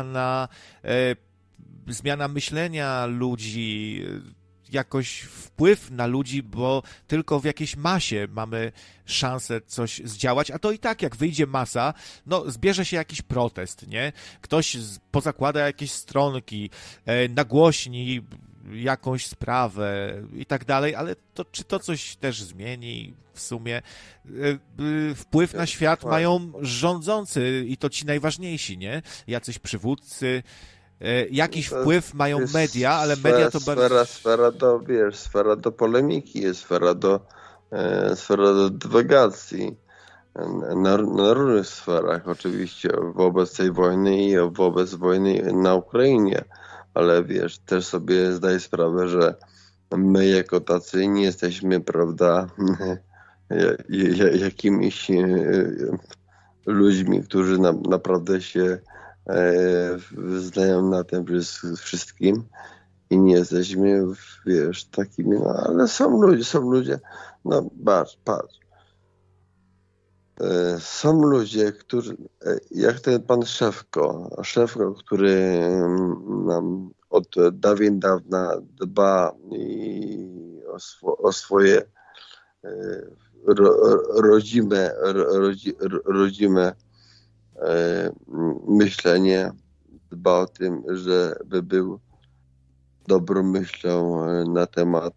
Speaker 2: zmiana myślenia ludzi, jakoś wpływ na ludzi, bo tylko w jakiejś masie mamy szansę coś zdziałać, a to i tak, jak wyjdzie masa, no zbierze się jakiś protest, nie? Ktoś pozakłada jakieś stronki, nagłośni jakąś sprawę i tak dalej, ale to czy to coś też zmieni w sumie? Wpływ na świat mają rządzący i to ci najważniejsi, nie? Jacyś przywódcy, jakiś wpływ mają media, ale media to bardzo...
Speaker 4: Sfera do polemiki, jest sfera do dywagacji na różnych sferach, oczywiście wobec tej wojny i wobec wojny na Ukrainie, ale wiesz, też sobie zdaję sprawę, że my jako tacy nie jesteśmy, prawda, jakimiś ludźmi, którzy naprawdę się znają na tym wszystkim i nie jesteśmy, wiesz, takimi, no ale są ludzie, no patrz. Są ludzie, którzy, jak ten pan Szewko, który nam od dawien dawna dba o swoje rodzime myślenie, dba o tym, żeby był dobrą myślą na temat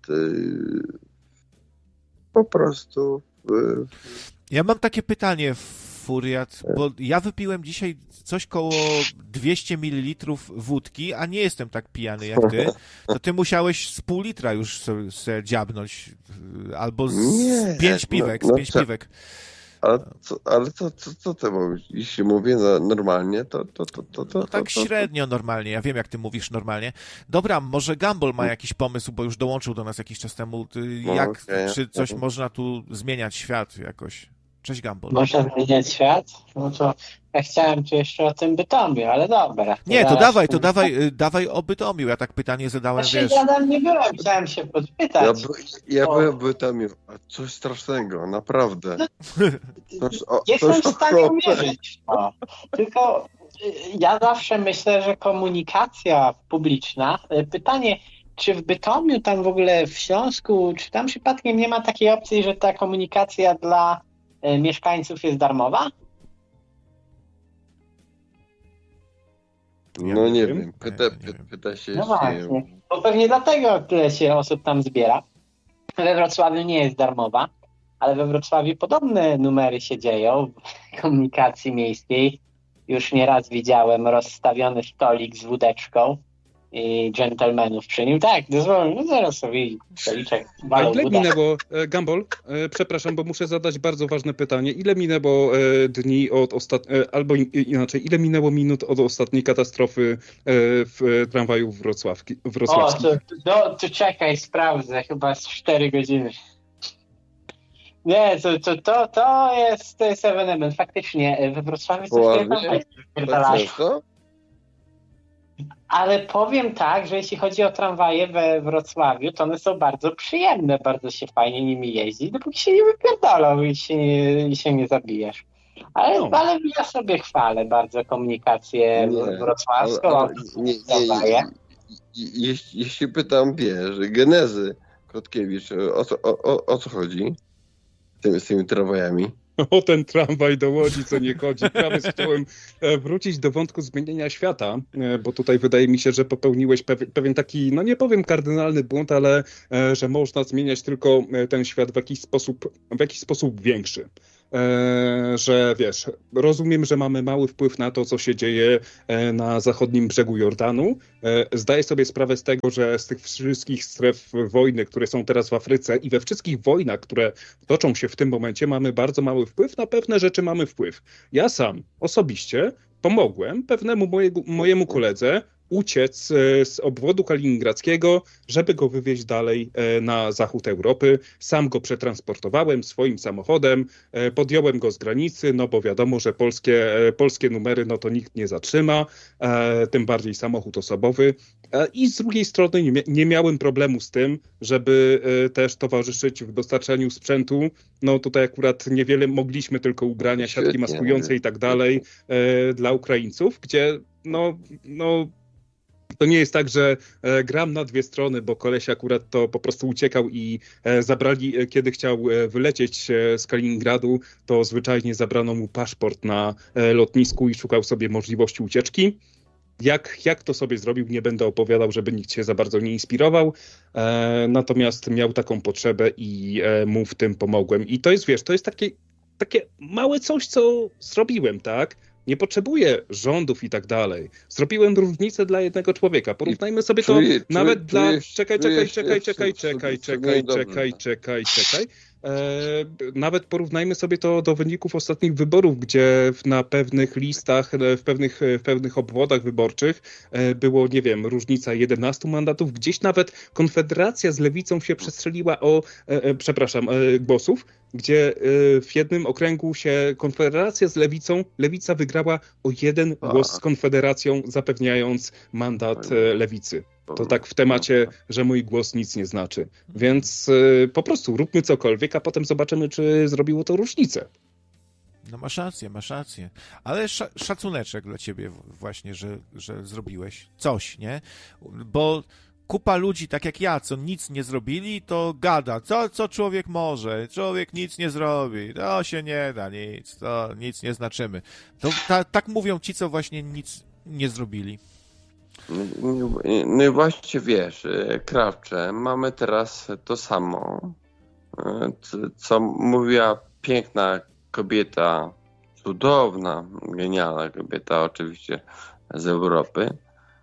Speaker 4: po prostu.
Speaker 2: Ja mam takie pytanie, Furiat, bo ja wypiłem dzisiaj coś koło 200 ml wódki, a nie jestem tak pijany jak ty, to ty musiałeś z pół litra już sobie dziabnąć, albo z 5 piwek, z 5 piwek.
Speaker 4: Ale co ty mówisz? Jeśli mówię normalnie, to...
Speaker 2: No tak średnio normalnie, ja wiem jak ty mówisz normalnie. Dobra, może Gumball ma jakiś pomysł, bo już dołączył do nas jakiś czas temu. Czy coś można tu zmieniać świat jakoś? Cześć Gumball.
Speaker 5: Można zmieniać świat? No to ja chciałem tu jeszcze o tym Bytomiu, ale dobra.
Speaker 2: Nie, to dawaj o Bytomiu. Ja tak pytanie zadałem, wiesz.
Speaker 5: Ja tam nie byłem, chciałem się podpytać.
Speaker 4: Ja byłem w Bytomiu. Coś strasznego, naprawdę.
Speaker 5: Jestem w stanie uwierzyć. Tylko ja zawsze myślę, że komunikacja publiczna, pytanie, czy w Bytomiu, tam w ogóle w Śląsku, czy tam przypadkiem nie ma takiej opcji, że ta komunikacja dla mieszkańców jest darmowa?
Speaker 4: No nie wiem, pyta się.
Speaker 5: No właśnie, bo pewnie dlatego tyle się osób tam zbiera. We Wrocławiu nie jest darmowa, ale we Wrocławiu podobne numery się dzieją w komunikacji miejskiej. Już nieraz widziałem rozstawiony stolik z wódeczką i dżentelmenów przy nim. Tak, dozwolę, no zaraz sobie stoliczek walą
Speaker 3: Ile
Speaker 5: wódeczkę.
Speaker 3: minęło, Gumball, przepraszam, bo muszę zadać bardzo ważne pytanie. Ile minęło dni od albo inaczej, ile minęło minut od ostatniej katastrofy w tramwaju wrocławskim?
Speaker 5: To czekaj, sprawdzę, chyba z 4 godziny. Nie, to jest ewenement. Faktycznie we Wrocławiu coś tam. Ale powiem tak, że jeśli chodzi o tramwaje we Wrocławiu, to one są bardzo przyjemne, bardzo się fajnie nimi jeździ, dopóki się nie wypierdolą i się nie zabijesz. Ale ja sobie chwalę bardzo komunikację wrocławską.
Speaker 4: Jeśli pytam, genezy Kotkiewicz, o co chodzi z tymi tramwajami?
Speaker 3: O ten tramwaj do Łodzi, co nie chodzi. Prawie chciałem wrócić do wątku zmienienia świata, bo tutaj wydaje mi się, że popełniłeś pewien taki, no nie powiem kardynalny błąd, ale że można zmieniać tylko ten świat w jakiś sposób większy. Że wiesz, rozumiem, że mamy mały wpływ na to, co się dzieje na zachodnim brzegu Jordanu. Zdaję sobie sprawę z tego, że z tych wszystkich stref wojny, które są teraz w Afryce i we wszystkich wojnach, które toczą się w tym momencie, mamy bardzo mały wpływ. Na pewne rzeczy mamy wpływ. Ja sam osobiście pomogłem pewnemu mojemu koledze uciec z obwodu kaliningradzkiego, żeby go wywieźć dalej na zachód Europy. Sam go przetransportowałem swoim samochodem, podjąłem go z granicy, no bo wiadomo, że polskie numery no to nikt nie zatrzyma, tym bardziej samochód osobowy. I z drugiej strony nie miałem problemu z tym, żeby też towarzyszyć w dostarczaniu sprzętu. No tutaj akurat niewiele mogliśmy, tylko ubrania, siatki maskujące i tak dalej dla Ukraińców, gdzie no to nie jest tak, że gram na dwie strony, bo koleś akurat to po prostu uciekał i zabrali, kiedy chciał wylecieć z Kaliningradu, to zwyczajnie zabrano mu paszport na lotnisku i szukał sobie możliwości ucieczki. Jak to sobie zrobił, nie będę opowiadał, żeby nikt się za bardzo nie inspirował, natomiast miał taką potrzebę i mu w tym pomogłem. I to jest, wiesz, to jest takie małe coś, co zrobiłem, tak? Nie potrzebuję rządów i tak dalej. Zrobiłem różnicę dla jednego człowieka. Porównajmy sobie to nawet dla... Czekaj. Nawet porównajmy sobie to do wyników ostatnich wyborów, gdzie na pewnych listach, w pewnych obwodach wyborczych było, nie wiem, różnica 11 mandatów. Gdzieś nawet Konfederacja z Lewicą się przestrzeliła o, głosów, gdzie w jednym okręgu się Konfederacja z Lewicą, Lewica wygrała o 1 głos z Konfederacją, zapewniając mandat Lewicy. To tak w temacie, że mój głos nic nie znaczy. Więc po prostu róbmy cokolwiek, a potem zobaczymy, czy zrobiło to różnicę.
Speaker 2: No masz rację. Ale szacuneczek dla ciebie właśnie, że zrobiłeś coś, nie? Bo kupa ludzi, tak jak ja, co nic nie zrobili, to gada. Co człowiek może? Człowiek nic nie zrobi. To się nie da nic. To nic nie znaczymy. To tak mówią ci, co właśnie nic nie zrobili.
Speaker 4: No i właśnie wiesz, Krawcze, mamy teraz to samo, co mówiła piękna kobieta, cudowna, genialna kobieta oczywiście z Europy,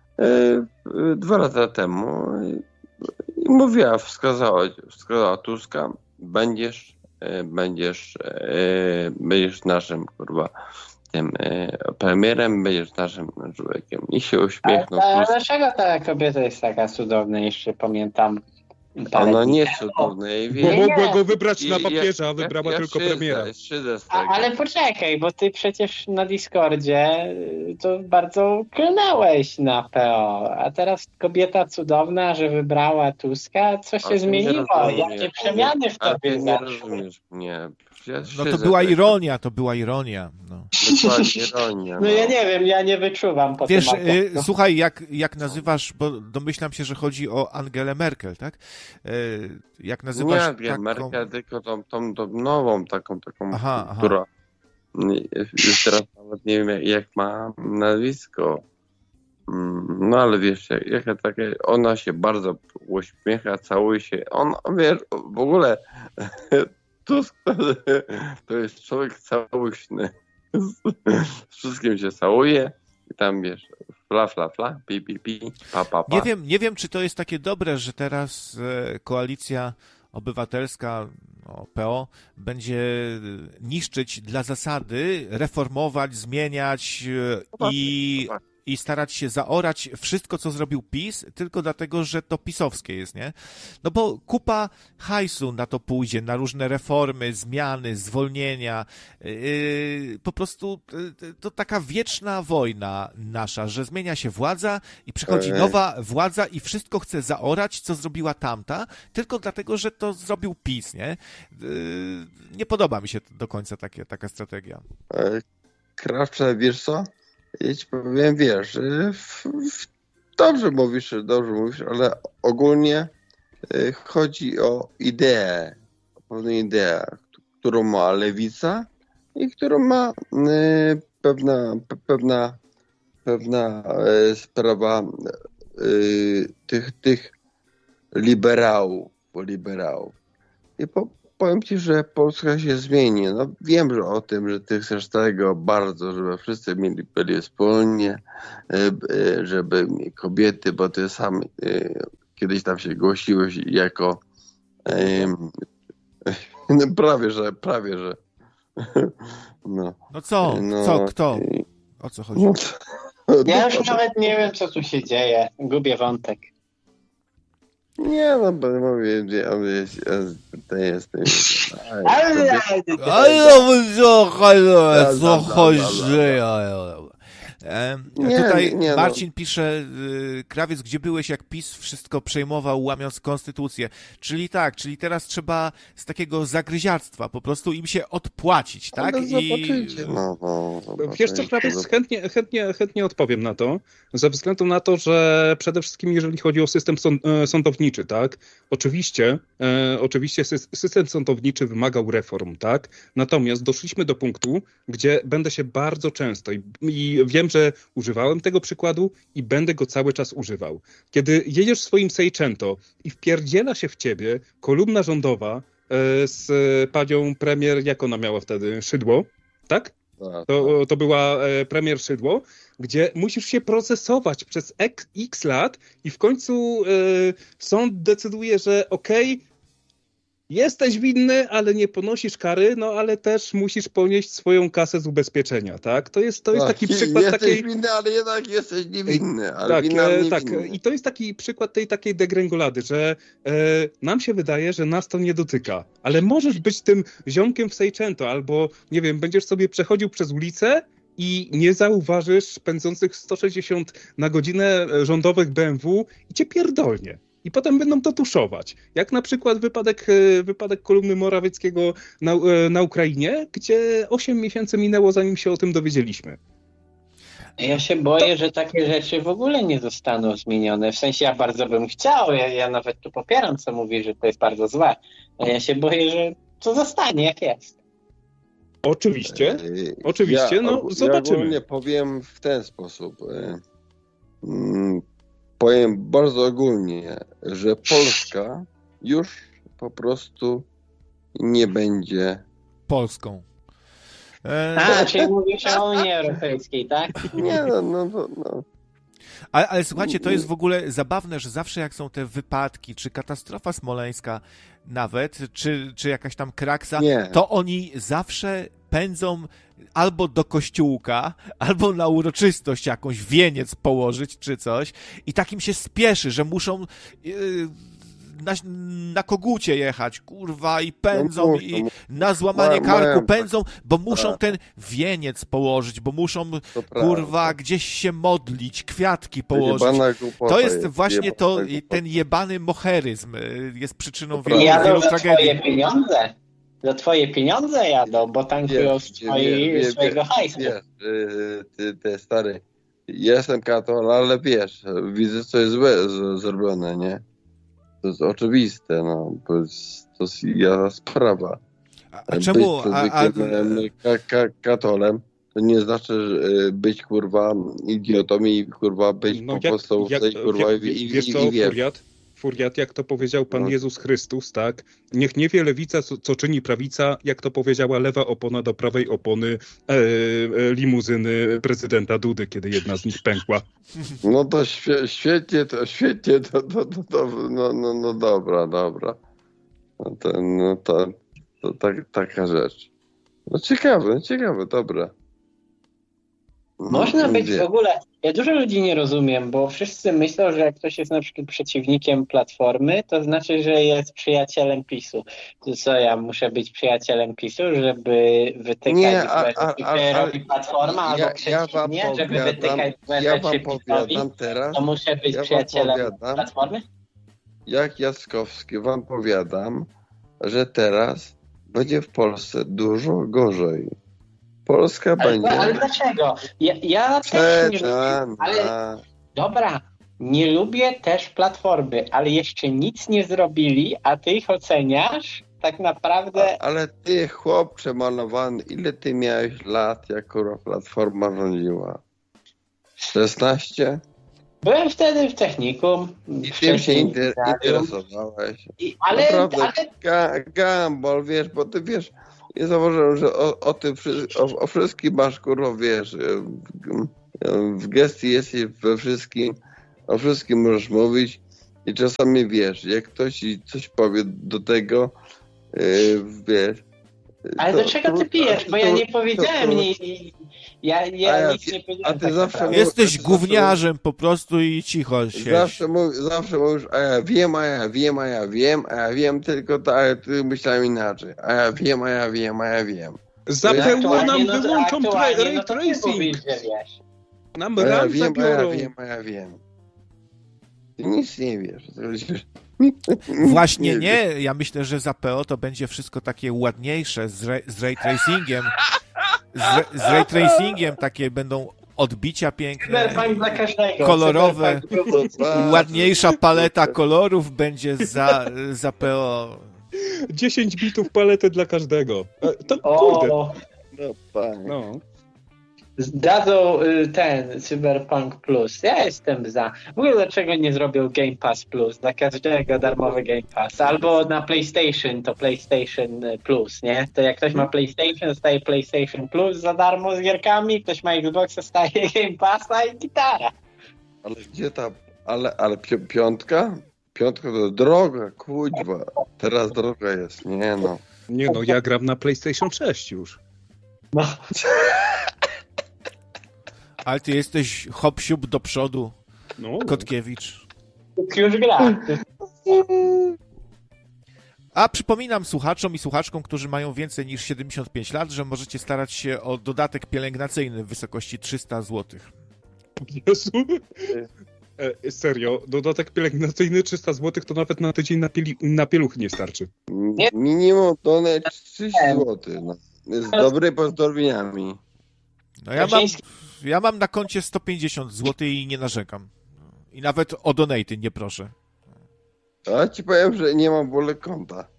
Speaker 4: 2 lata temu i mówiła, wskazała Tuska, będziesz naszym, tym premierem, będziesz naszym człowiekiem. I się uśmiechnął.
Speaker 5: Ale dlaczego ta kobieta jest taka cudowna? Jeszcze pamiętam.
Speaker 4: Ona nie jest cudowna.
Speaker 3: Bo mogła go wybrać na papieża, a wybrała tylko premiera.
Speaker 5: Ale poczekaj, bo ty przecież na Discordzie to bardzo klnąłeś na PO, a teraz kobieta cudowna, że wybrała Tuska, co się zmieniło? Jakie przemiany w tobie zaszły?
Speaker 4: Nie.
Speaker 2: No to była ironia. No.
Speaker 4: Dokładnie, ironia.
Speaker 5: No ja nie wiem, ja nie wyczuwam po
Speaker 2: Wiesz,
Speaker 5: tym.
Speaker 2: słuchaj, jak nazywasz, bo domyślam się, że chodzi o Angelę Merkel, tak? Jak nazywasz
Speaker 4: nie, taką... Merkel, tylko tą nową, taką która już teraz nawet nie wiem, jak ma nazwisko. No ale wiesz, ona się bardzo uśmiecha, całuje się. Wiesz, w ogóle Tusk to jest człowiek całuśny. Z wszystkim się całuje i tam wiesz, fla, pi, pa.
Speaker 2: Nie wiem, czy to jest takie dobre, że teraz koalicja obywatelska, PO, będzie niszczyć dla zasady, reformować, zmieniać i starać się zaorać wszystko, co zrobił PiS, tylko dlatego, że to pisowskie jest, nie? No bo kupa hajsu na to pójdzie, na różne reformy, zmiany, zwolnienia. Po prostu to taka wieczna wojna nasza, że zmienia się władza i przychodzi nowa władza i wszystko chce zaorać, co zrobiła tamta, tylko dlatego, że to zrobił PiS, nie? Nie podoba mi się do końca taka strategia.
Speaker 4: Krawcze, wiesz co? Ja ci powiem, wiesz, dobrze mówisz, ale ogólnie chodzi o ideę, pewną ideę, którą ma lewica i którą ma pewna sprawa tych liberałów. I powiem ci, że Polska się zmieni. No wiem, że o tym, że ty chcesz tego bardzo, żeby wszyscy byli wspólnie, żeby kobiety, bo ty sam kiedyś tam się głosiłeś jako no, prawie że. No
Speaker 2: co? Kto? O co chodzi?
Speaker 5: Ja już nawet nie wiem, co tu się dzieje. Gubię wątek.
Speaker 4: Nie, no bo mówię, to jest.
Speaker 2: Tutaj Marcin pisze, Krawiec, gdzie byłeś, jak PiS wszystko przejmował, łamiąc konstytucję. Czyli teraz trzeba z takiego zagryziarstwa po prostu im się odpłacić, tak?
Speaker 4: Zobaczycie.
Speaker 3: Wiesz co, Krawiec, chętnie odpowiem na to, ze względu na to, że przede wszystkim jeżeli chodzi o system sądowniczy, tak? Oczywiście system sądowniczy wymagał reform, tak? Natomiast doszliśmy do punktu, gdzie będę się bardzo często i wiem, że używałem tego przykładu i będę go cały czas używał. Kiedy jedziesz swoim Seicento i wpierdziela się w ciebie kolumna rządowa z panią premier, jak ona miała wtedy? Szydło, tak? To była premier Szydło, gdzie musisz się procesować przez x lat i w końcu sąd decyduje, że okej, jesteś winny, ale nie ponosisz kary, no ale też musisz ponieść swoją kasę z ubezpieczenia, tak? To jest taki przykład takiej...
Speaker 4: Jesteś winny, ale jednak jesteś niewinny.
Speaker 3: Tak. I to jest taki przykład tej takiej degrengolady, że nam się wydaje, że nas to nie dotyka, ale możesz być tym ziomkiem w Seicento, albo, nie wiem, będziesz sobie przechodził przez ulicę i nie zauważysz pędzących 160 na godzinę rządowych BMW i cię pierdolnie. I potem będą to tuszować. Jak na przykład wypadek kolumny Morawieckiego na Ukrainie, gdzie 8 miesięcy minęło, zanim się o tym dowiedzieliśmy.
Speaker 5: Ja się boję, że takie rzeczy w ogóle nie zostaną zmienione. W sensie ja bardzo bym chciał, ja nawet tu popieram, co mówi, że to jest bardzo złe. Ale ja się boję, że to zostanie jak jest.
Speaker 3: Oczywiście, zobaczymy.
Speaker 4: Ja ogólnie powiem w ten sposób. Powiem bardzo ogólnie, że Polska już po prostu nie będzie
Speaker 2: Polską.
Speaker 5: Czyli mówisz o Unii Europejskiej, tak?
Speaker 4: Nie, no.
Speaker 2: Ale słuchajcie, to jest w ogóle zabawne, że zawsze jak są te wypadki, czy katastrofa smoleńska nawet, czy jakaś tam kraksa, to oni zawsze pędzą albo do kościółka, albo na uroczystość jakąś, wieniec położyć, czy coś i takim się spieszy, że muszą na kogucie jechać, kurwa, i pędzą i na złamanie karku pędzą, bo muszą ten wieniec położyć, bo muszą, kurwa, gdzieś się modlić, kwiatki położyć. To jest właśnie ten jebany moheryzm jest przyczyną wielu tragedii.
Speaker 5: Za twoje pieniądze jadą, bo tankują swojego hajsu.
Speaker 4: Ty stary, jestem katolik, ale wiesz, widzę, co jest złe zrobione, nie? To jest oczywiste, no, to jest jasna sprawa.
Speaker 2: A czemu?
Speaker 4: Katolem to nie znaczy być, kurwa, idiotą i, kurwa, być po prostu
Speaker 3: Furiat, jak to powiedział Pan Jezus Chrystus, tak? Niech nie wie lewica, co czyni prawica, jak to powiedziała lewa opona do prawej opony limuzyny prezydenta Dudy, kiedy jedna z nich pękła.
Speaker 4: No to świetnie, no dobra. To taka rzecz. No ciekawe, dobra.
Speaker 5: Można być
Speaker 4: Wie.
Speaker 5: w ogóle... Ja dużo ludzi nie rozumiem, bo wszyscy myślą, że jak ktoś jest na przykład przeciwnikiem Platformy, to znaczy, że jest przyjacielem PiS-u. To co, ja muszę być przyjacielem PiS-u, żeby wytykać
Speaker 4: Nie,
Speaker 5: złe rzeczy, które robi Platforma, albo przeciwnie, żeby wytykać złe
Speaker 4: ja wam
Speaker 5: rzeczy PiS-owi,
Speaker 4: powiadam teraz,
Speaker 5: to muszę być
Speaker 4: ja wam
Speaker 5: przyjacielem
Speaker 4: powiadam,
Speaker 5: Platformy?
Speaker 4: jak Jaskowski wam powiadam, że teraz będzie w Polsce dużo gorzej. Polska będzie...
Speaker 5: Ale dlaczego? Ja też nie lubię, ale
Speaker 4: Przeczana.
Speaker 5: dobra, nie lubię też Platformy, ale jeszcze nic nie zrobili, a ty ich oceniasz tak naprawdę...
Speaker 4: Ale ty, chłopcze malowany, ile ty miałeś lat, jak kurwa Platforma rządziła? 16?
Speaker 5: Byłem wtedy w technikum.
Speaker 4: I tym się
Speaker 5: wcześniej w radiu.
Speaker 4: interesowałeś.
Speaker 5: Ale
Speaker 4: Naprawdę, Gambol, wiesz, bo ty wiesz, nie zauważyłem, że o tym o wszystkim masz, kurwa, wiesz, w gestii jesteś we wszystkim, o wszystkim możesz mówić i czasami wiesz, jak ktoś ci coś powie do tego, wiesz.
Speaker 5: Ale do czego ty pijesz? Bo ja nie powiedziałem nic. Ja nic nie powiedziałem.
Speaker 4: A ty zawsze
Speaker 5: naprawdę.
Speaker 2: Jesteś gówniarzem po prostu i cicho siedź.
Speaker 4: Zawsze mówisz, a ja wiem, tylko to, ale ty myślałem inaczej. A ja wiem.
Speaker 3: Zapełło nam
Speaker 5: No to
Speaker 3: wyłączą
Speaker 5: aktualnie,
Speaker 3: ray
Speaker 5: no to ty
Speaker 3: tracing.
Speaker 5: mówisz, że wiesz.
Speaker 3: Nam
Speaker 4: A ja
Speaker 3: RAM zabiorą.
Speaker 4: wiem. Ty nic nie wiesz.
Speaker 2: Właśnie nie, ja myślę, że za PO to będzie wszystko takie ładniejsze z ray tracingiem. Z ray tracingiem takie będą odbicia piękne,
Speaker 5: Cyberpunk dla każdego.
Speaker 2: kolorowe,
Speaker 5: Cyberpunk.
Speaker 2: ładniejsza paleta kolorów będzie za PO.
Speaker 3: 10 bitów palety dla każdego. To kurde.
Speaker 5: O,
Speaker 4: No tak.
Speaker 3: No.
Speaker 5: zdadzą ten Cyberpunk Plus. Ja jestem za. W ogóle dlaczego nie zrobią Game Pass Plus? Dla każdego darmowy Game Pass. Albo na PlayStation to PlayStation Plus, nie? To jak ktoś ma PlayStation, dostaje PlayStation Plus za darmo z gierkami, ktoś ma Xbox, dostaje Game Passa i gitara.
Speaker 4: Ale gdzie ta... Ale piątka? Piątka to droga, kuźwa. Teraz droga jest, nie no.
Speaker 3: Nie no, ja gram na PlayStation 6 już.
Speaker 5: No.
Speaker 2: Ale ty jesteś hop-siup do przodu,
Speaker 3: No.
Speaker 2: Kotkiewicz.
Speaker 5: Już gra.
Speaker 2: A przypominam słuchaczom i słuchaczkom, którzy mają więcej niż 75 lat, że możecie starać się o dodatek pielęgnacyjny w wysokości 300 zł.
Speaker 3: Jezu. Serio, dodatek pielęgnacyjny 300 zł to nawet na tydzień na pieluch nie starczy.
Speaker 4: Minimum donate 30 zł. No. Z dobrymi pozdrowieniami.
Speaker 2: No ja mam na koncie 150 zł i nie narzekam. I nawet o donaty nie proszę.
Speaker 4: A ci powiem, że nie mam w ogóle konta.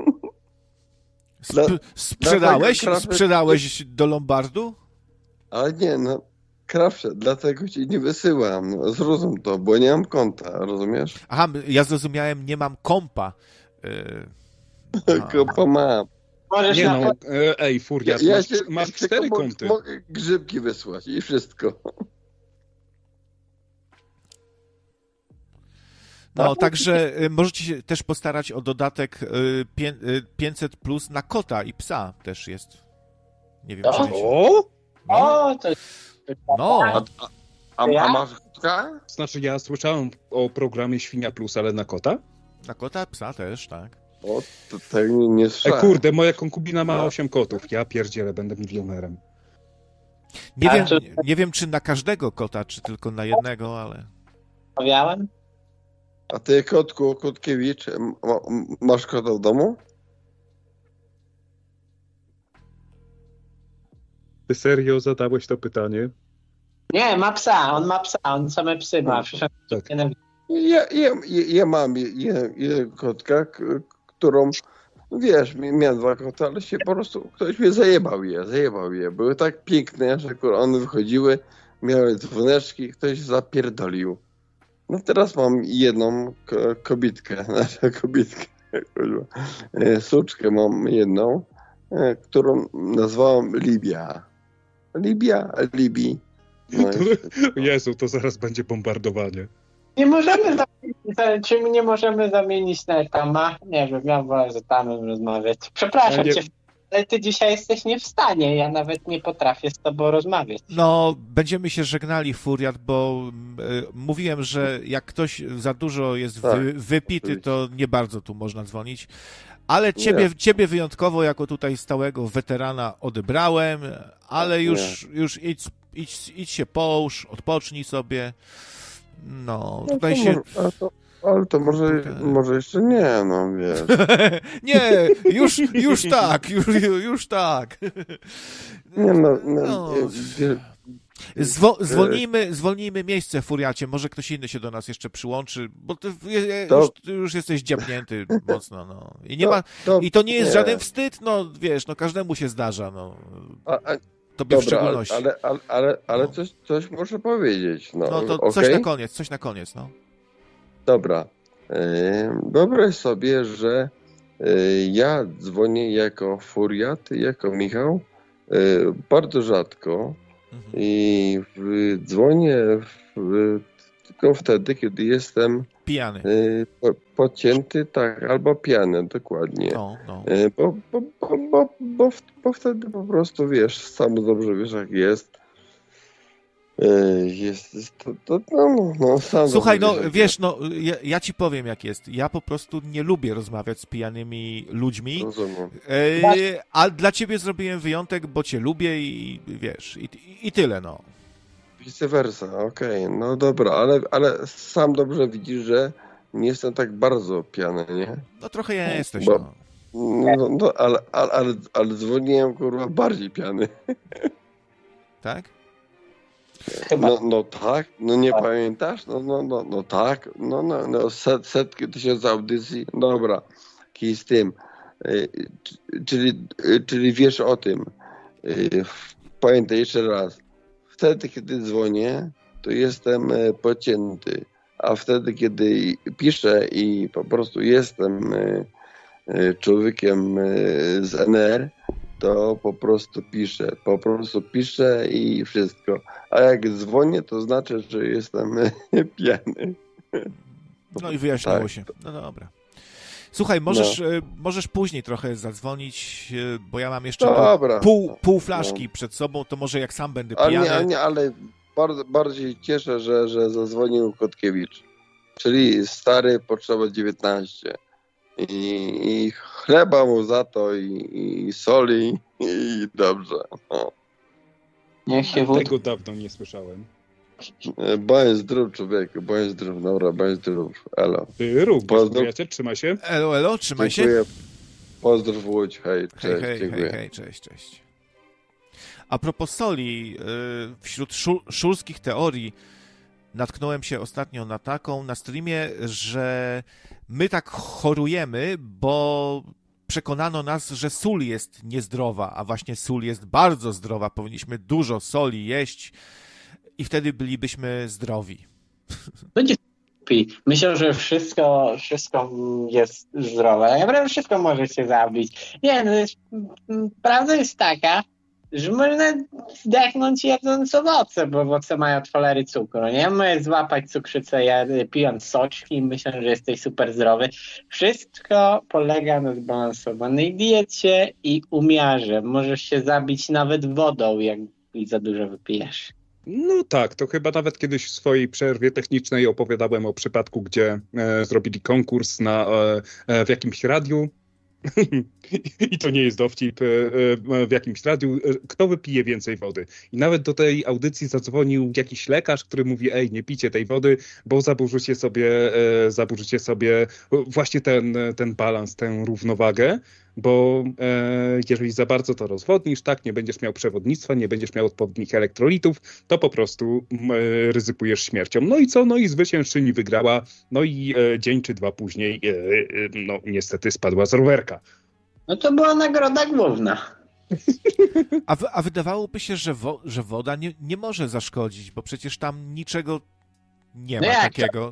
Speaker 2: Sprzedałeś do Lombardu?
Speaker 4: Ale nie, no. Krawcze, dlatego ci nie wysyłam. No, zrozum to, bo nie mam konta, rozumiesz?
Speaker 2: Aha, ja zrozumiałem, nie mam kompa.
Speaker 4: Kompa mam.
Speaker 5: Możesz
Speaker 3: Nie
Speaker 5: na
Speaker 3: no, Furiat, masz 4 konty.
Speaker 4: Mogę grzybki wysłać i wszystko.
Speaker 2: No, także możecie się też postarać o dodatek 500 plus na kota i psa też jest. Nie wiem, czy wiecie.
Speaker 3: O!
Speaker 5: to
Speaker 2: No,
Speaker 4: A
Speaker 5: Ja?
Speaker 4: masz kotka?
Speaker 3: Znaczy ja słyszałem o programie Świnia Plus, ale na kota?
Speaker 2: na kota, psa też, tak.
Speaker 4: O, to tego nie słyszałem.
Speaker 3: Kurde, moja konkubina ma 8 kotów. Ja pierdzielę, będę milionerem.
Speaker 2: Nie wiem, czy na każdego kota, czy tylko na jednego, ale...
Speaker 5: rozmawiałem.
Speaker 4: A ty, kotku, Kotkiewicz, masz kota w domu?
Speaker 3: Ty serio zadałeś to pytanie?
Speaker 5: Nie, ma psa, on same psy ma.
Speaker 3: Tak.
Speaker 4: Ja mam jeden kotka, którą, wiesz, miałem 2 koty, ale się po prostu, ktoś mnie zajebał je. Były tak piękne, że one wychodziły, miały dzwoneczki, ktoś zapierdolił. No teraz mam jedną kobitkę, suczkę mam jedną, którą nazwałem Libii. No
Speaker 3: Jezu, to zaraz będzie bombardowanie.
Speaker 5: Nie możemy zamienić, czy my nie możemy zamienić na Etama? Nie wiem, ja wolę z Etamem rozmawiać. Przepraszam
Speaker 3: Ja nie-
Speaker 5: cię. Ale ty dzisiaj jesteś nie w stanie, ja nawet nie potrafię z tobą rozmawiać.
Speaker 2: No, będziemy się żegnali, Furiat, bo mówiłem, że jak ktoś za dużo jest
Speaker 4: Tak,
Speaker 2: wypity, to
Speaker 4: oczywiście.
Speaker 2: nie bardzo tu można dzwonić. Ale
Speaker 4: Nie.
Speaker 2: ciebie wyjątkowo, jako tutaj stałego weterana, odebrałem, ale
Speaker 4: Nie.
Speaker 2: już idź się połóż, odpocznij sobie. No,
Speaker 4: No
Speaker 2: tutaj
Speaker 4: to
Speaker 2: się...
Speaker 4: ale to może jeszcze nie, no wiesz.
Speaker 2: Nie, już tak.
Speaker 4: Nie no,
Speaker 2: No. Zwolnijmy miejsce, Furiacie. Może ktoś inny się do nas jeszcze przyłączy, bo ty już jesteś dziabnięty mocno. No. I to nie jest żaden wstyd, no wiesz, no każdemu się zdarza. No. Tobie w szczególności.
Speaker 4: Ale coś muszę powiedzieć.
Speaker 2: No to
Speaker 4: okay?
Speaker 2: coś na koniec, no.
Speaker 4: Dobra. Wyobraź sobie, że ja dzwonię jako Furiat, jako Michał, bardzo rzadko i dzwonię tylko wtedy, kiedy jestem
Speaker 2: pijany.
Speaker 4: Podcięty, tak, albo pijany, dokładnie.
Speaker 2: No.
Speaker 4: Bo wtedy po prostu wiesz, sam dobrze wiesz jak jest.
Speaker 2: Słuchaj, no wiesz, no ja ci powiem jak jest. Ja po prostu nie lubię rozmawiać z pijanymi ludźmi.
Speaker 4: Rozumiem.
Speaker 2: A dla ciebie zrobiłem wyjątek, bo cię lubię i wiesz, i tyle, no.
Speaker 4: Vice versa, okej, no dobra, ale sam dobrze widzisz, że nie jestem tak bardzo pijany, nie?
Speaker 2: No trochę ja jesteś,
Speaker 4: Bo, no ale dzwoniłem, kurwa, bardziej pijany.
Speaker 2: Tak?
Speaker 4: No tak, no nie pamiętasz? No tak, setki tysięcy audycji, dobra, kij z tym. Czyli wiesz o tym. Pamiętaj jeszcze raz. Wtedy, kiedy dzwonię, to jestem pocięty, a wtedy, kiedy piszę i po prostu jestem człowiekiem z NR, to po prostu piszę i wszystko. A jak dzwonię, to znaczy, że jestem pijany.
Speaker 2: No i wyjaśniło
Speaker 4: tak.
Speaker 2: się. No dobra. Słuchaj, możesz później trochę zadzwonić, bo ja mam jeszcze pół flaszki przed sobą, to może jak sam będę pijany.
Speaker 4: Ale bardziej cieszę, że zadzwonił Kotkiewicz. Czyli stary potrzeba 19. I chleba mu za to, i soli, i dobrze. No.
Speaker 5: Niech się
Speaker 3: Tego dawno nie słyszałem.
Speaker 4: Bądź zdrów, człowieku, bądź zdrów, dobra, bądź zdrów. Elo.
Speaker 3: Ty również, przyjaciel, trzymaj się.
Speaker 2: Elo, trzymaj
Speaker 4: Dziękuję.
Speaker 2: się.
Speaker 4: Pozdrów Łódź, hej, cześć, dziękuję.
Speaker 2: Hej, cześć. A propos soli, wśród szulskich teorii natknąłem się ostatnio na taką na streamie, że my tak chorujemy, bo przekonano nas, że sól jest niezdrowa, a właśnie sól jest bardzo zdrowa. Powinniśmy dużo soli jeść i wtedy bylibyśmy zdrowi.
Speaker 5: Myślę, że wszystko jest zdrowe. Naprawdę wszystko może się zabić. Nie, prawda jest taka, że można zdechnąć jedząc owoce, bo owoce mają cholery cukru, nie? Możesz złapać cukrzycę pijąc soczki i myślę, że jesteś super zdrowy. Wszystko polega na zbalansowanej diecie i umiarze. Możesz się zabić nawet wodą, jak za dużo wypijesz.
Speaker 3: No tak, to chyba nawet kiedyś w swojej przerwie technicznej opowiadałem o przypadku, gdzie zrobili konkurs w jakimś radiu. I to nie jest dowcip, w jakimś radiu, kto wypije więcej wody. I nawet do tej audycji zadzwonił jakiś lekarz, który mówi, nie pijcie tej wody, bo zaburzycie sobie właśnie ten balans, tę równowagę, bo jeżeli za bardzo to rozwodnisz, tak, nie będziesz miał przewodnictwa, nie będziesz miał odpowiednich elektrolitów, to po prostu ryzykujesz śmiercią. No i co? No i zwyciężczyni wygrała, no i dzień czy dwa później no niestety spadła z rowerka.
Speaker 5: No to była nagroda główna.
Speaker 2: A wydawałoby się, że woda nie może zaszkodzić, bo przecież tam niczego nie ma takiego.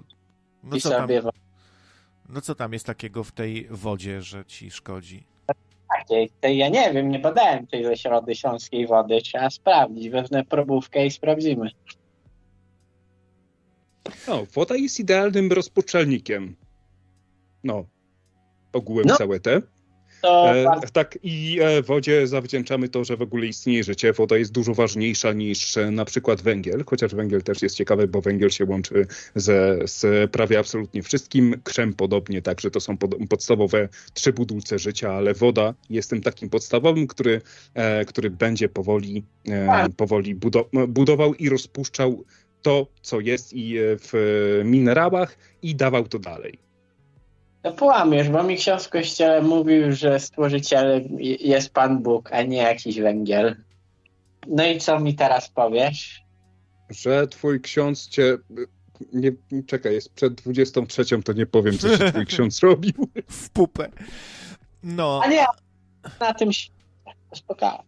Speaker 2: No co tam jest takiego w tej wodzie, że ci szkodzi?
Speaker 5: Ja nie wiem, nie badałem tej ze Środy Śląskiej wody. Trzeba sprawdzić. Wezmę probówkę i sprawdzimy.
Speaker 3: No, woda jest idealnym rozpuszczalnikiem. No, ogółem całe te.
Speaker 5: To
Speaker 3: Tak, i wodzie zawdzięczamy to, że w ogóle istnieje życie. Woda jest dużo ważniejsza niż na przykład węgiel, chociaż węgiel też jest ciekawy, bo węgiel się łączy z prawie absolutnie wszystkim. Krzem podobnie, także to są podstawowe 3 budulce życia, ale woda jest tym takim podstawowym, który będzie powoli budował i rozpuszczał to, co jest i w minerałach i dawał to dalej.
Speaker 5: to połamiesz, bo mi ksiądz w kościele mówił, że stworzycielem jest Pan Bóg, a nie jakiś węgiel. No i co mi teraz powiesz?
Speaker 3: Że twój ksiądz cię... Nie, czekaj, jest przed 23, to nie powiem, co się twój ksiądz robił.
Speaker 2: W pupę. No.
Speaker 5: A nie, na tym się spotkałem.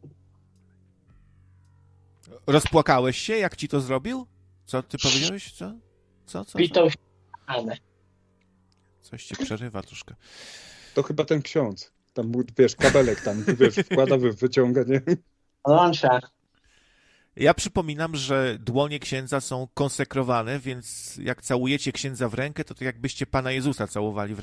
Speaker 2: Rozpłakałeś się, jak ci to zrobił? Co ty powiedziałeś? Co?
Speaker 5: Bitą ścianę.
Speaker 2: Coś cię przerywa troszkę.
Speaker 3: To chyba ten ksiądz. Tam, wiesz, kabelek tam, wiesz, wkłada, wyciąga, nie?
Speaker 5: Łączę.
Speaker 2: Ja przypominam, że dłonie księdza są konsekrowane, więc jak całujecie księdza w rękę, to jakbyście Pana Jezusa całowali w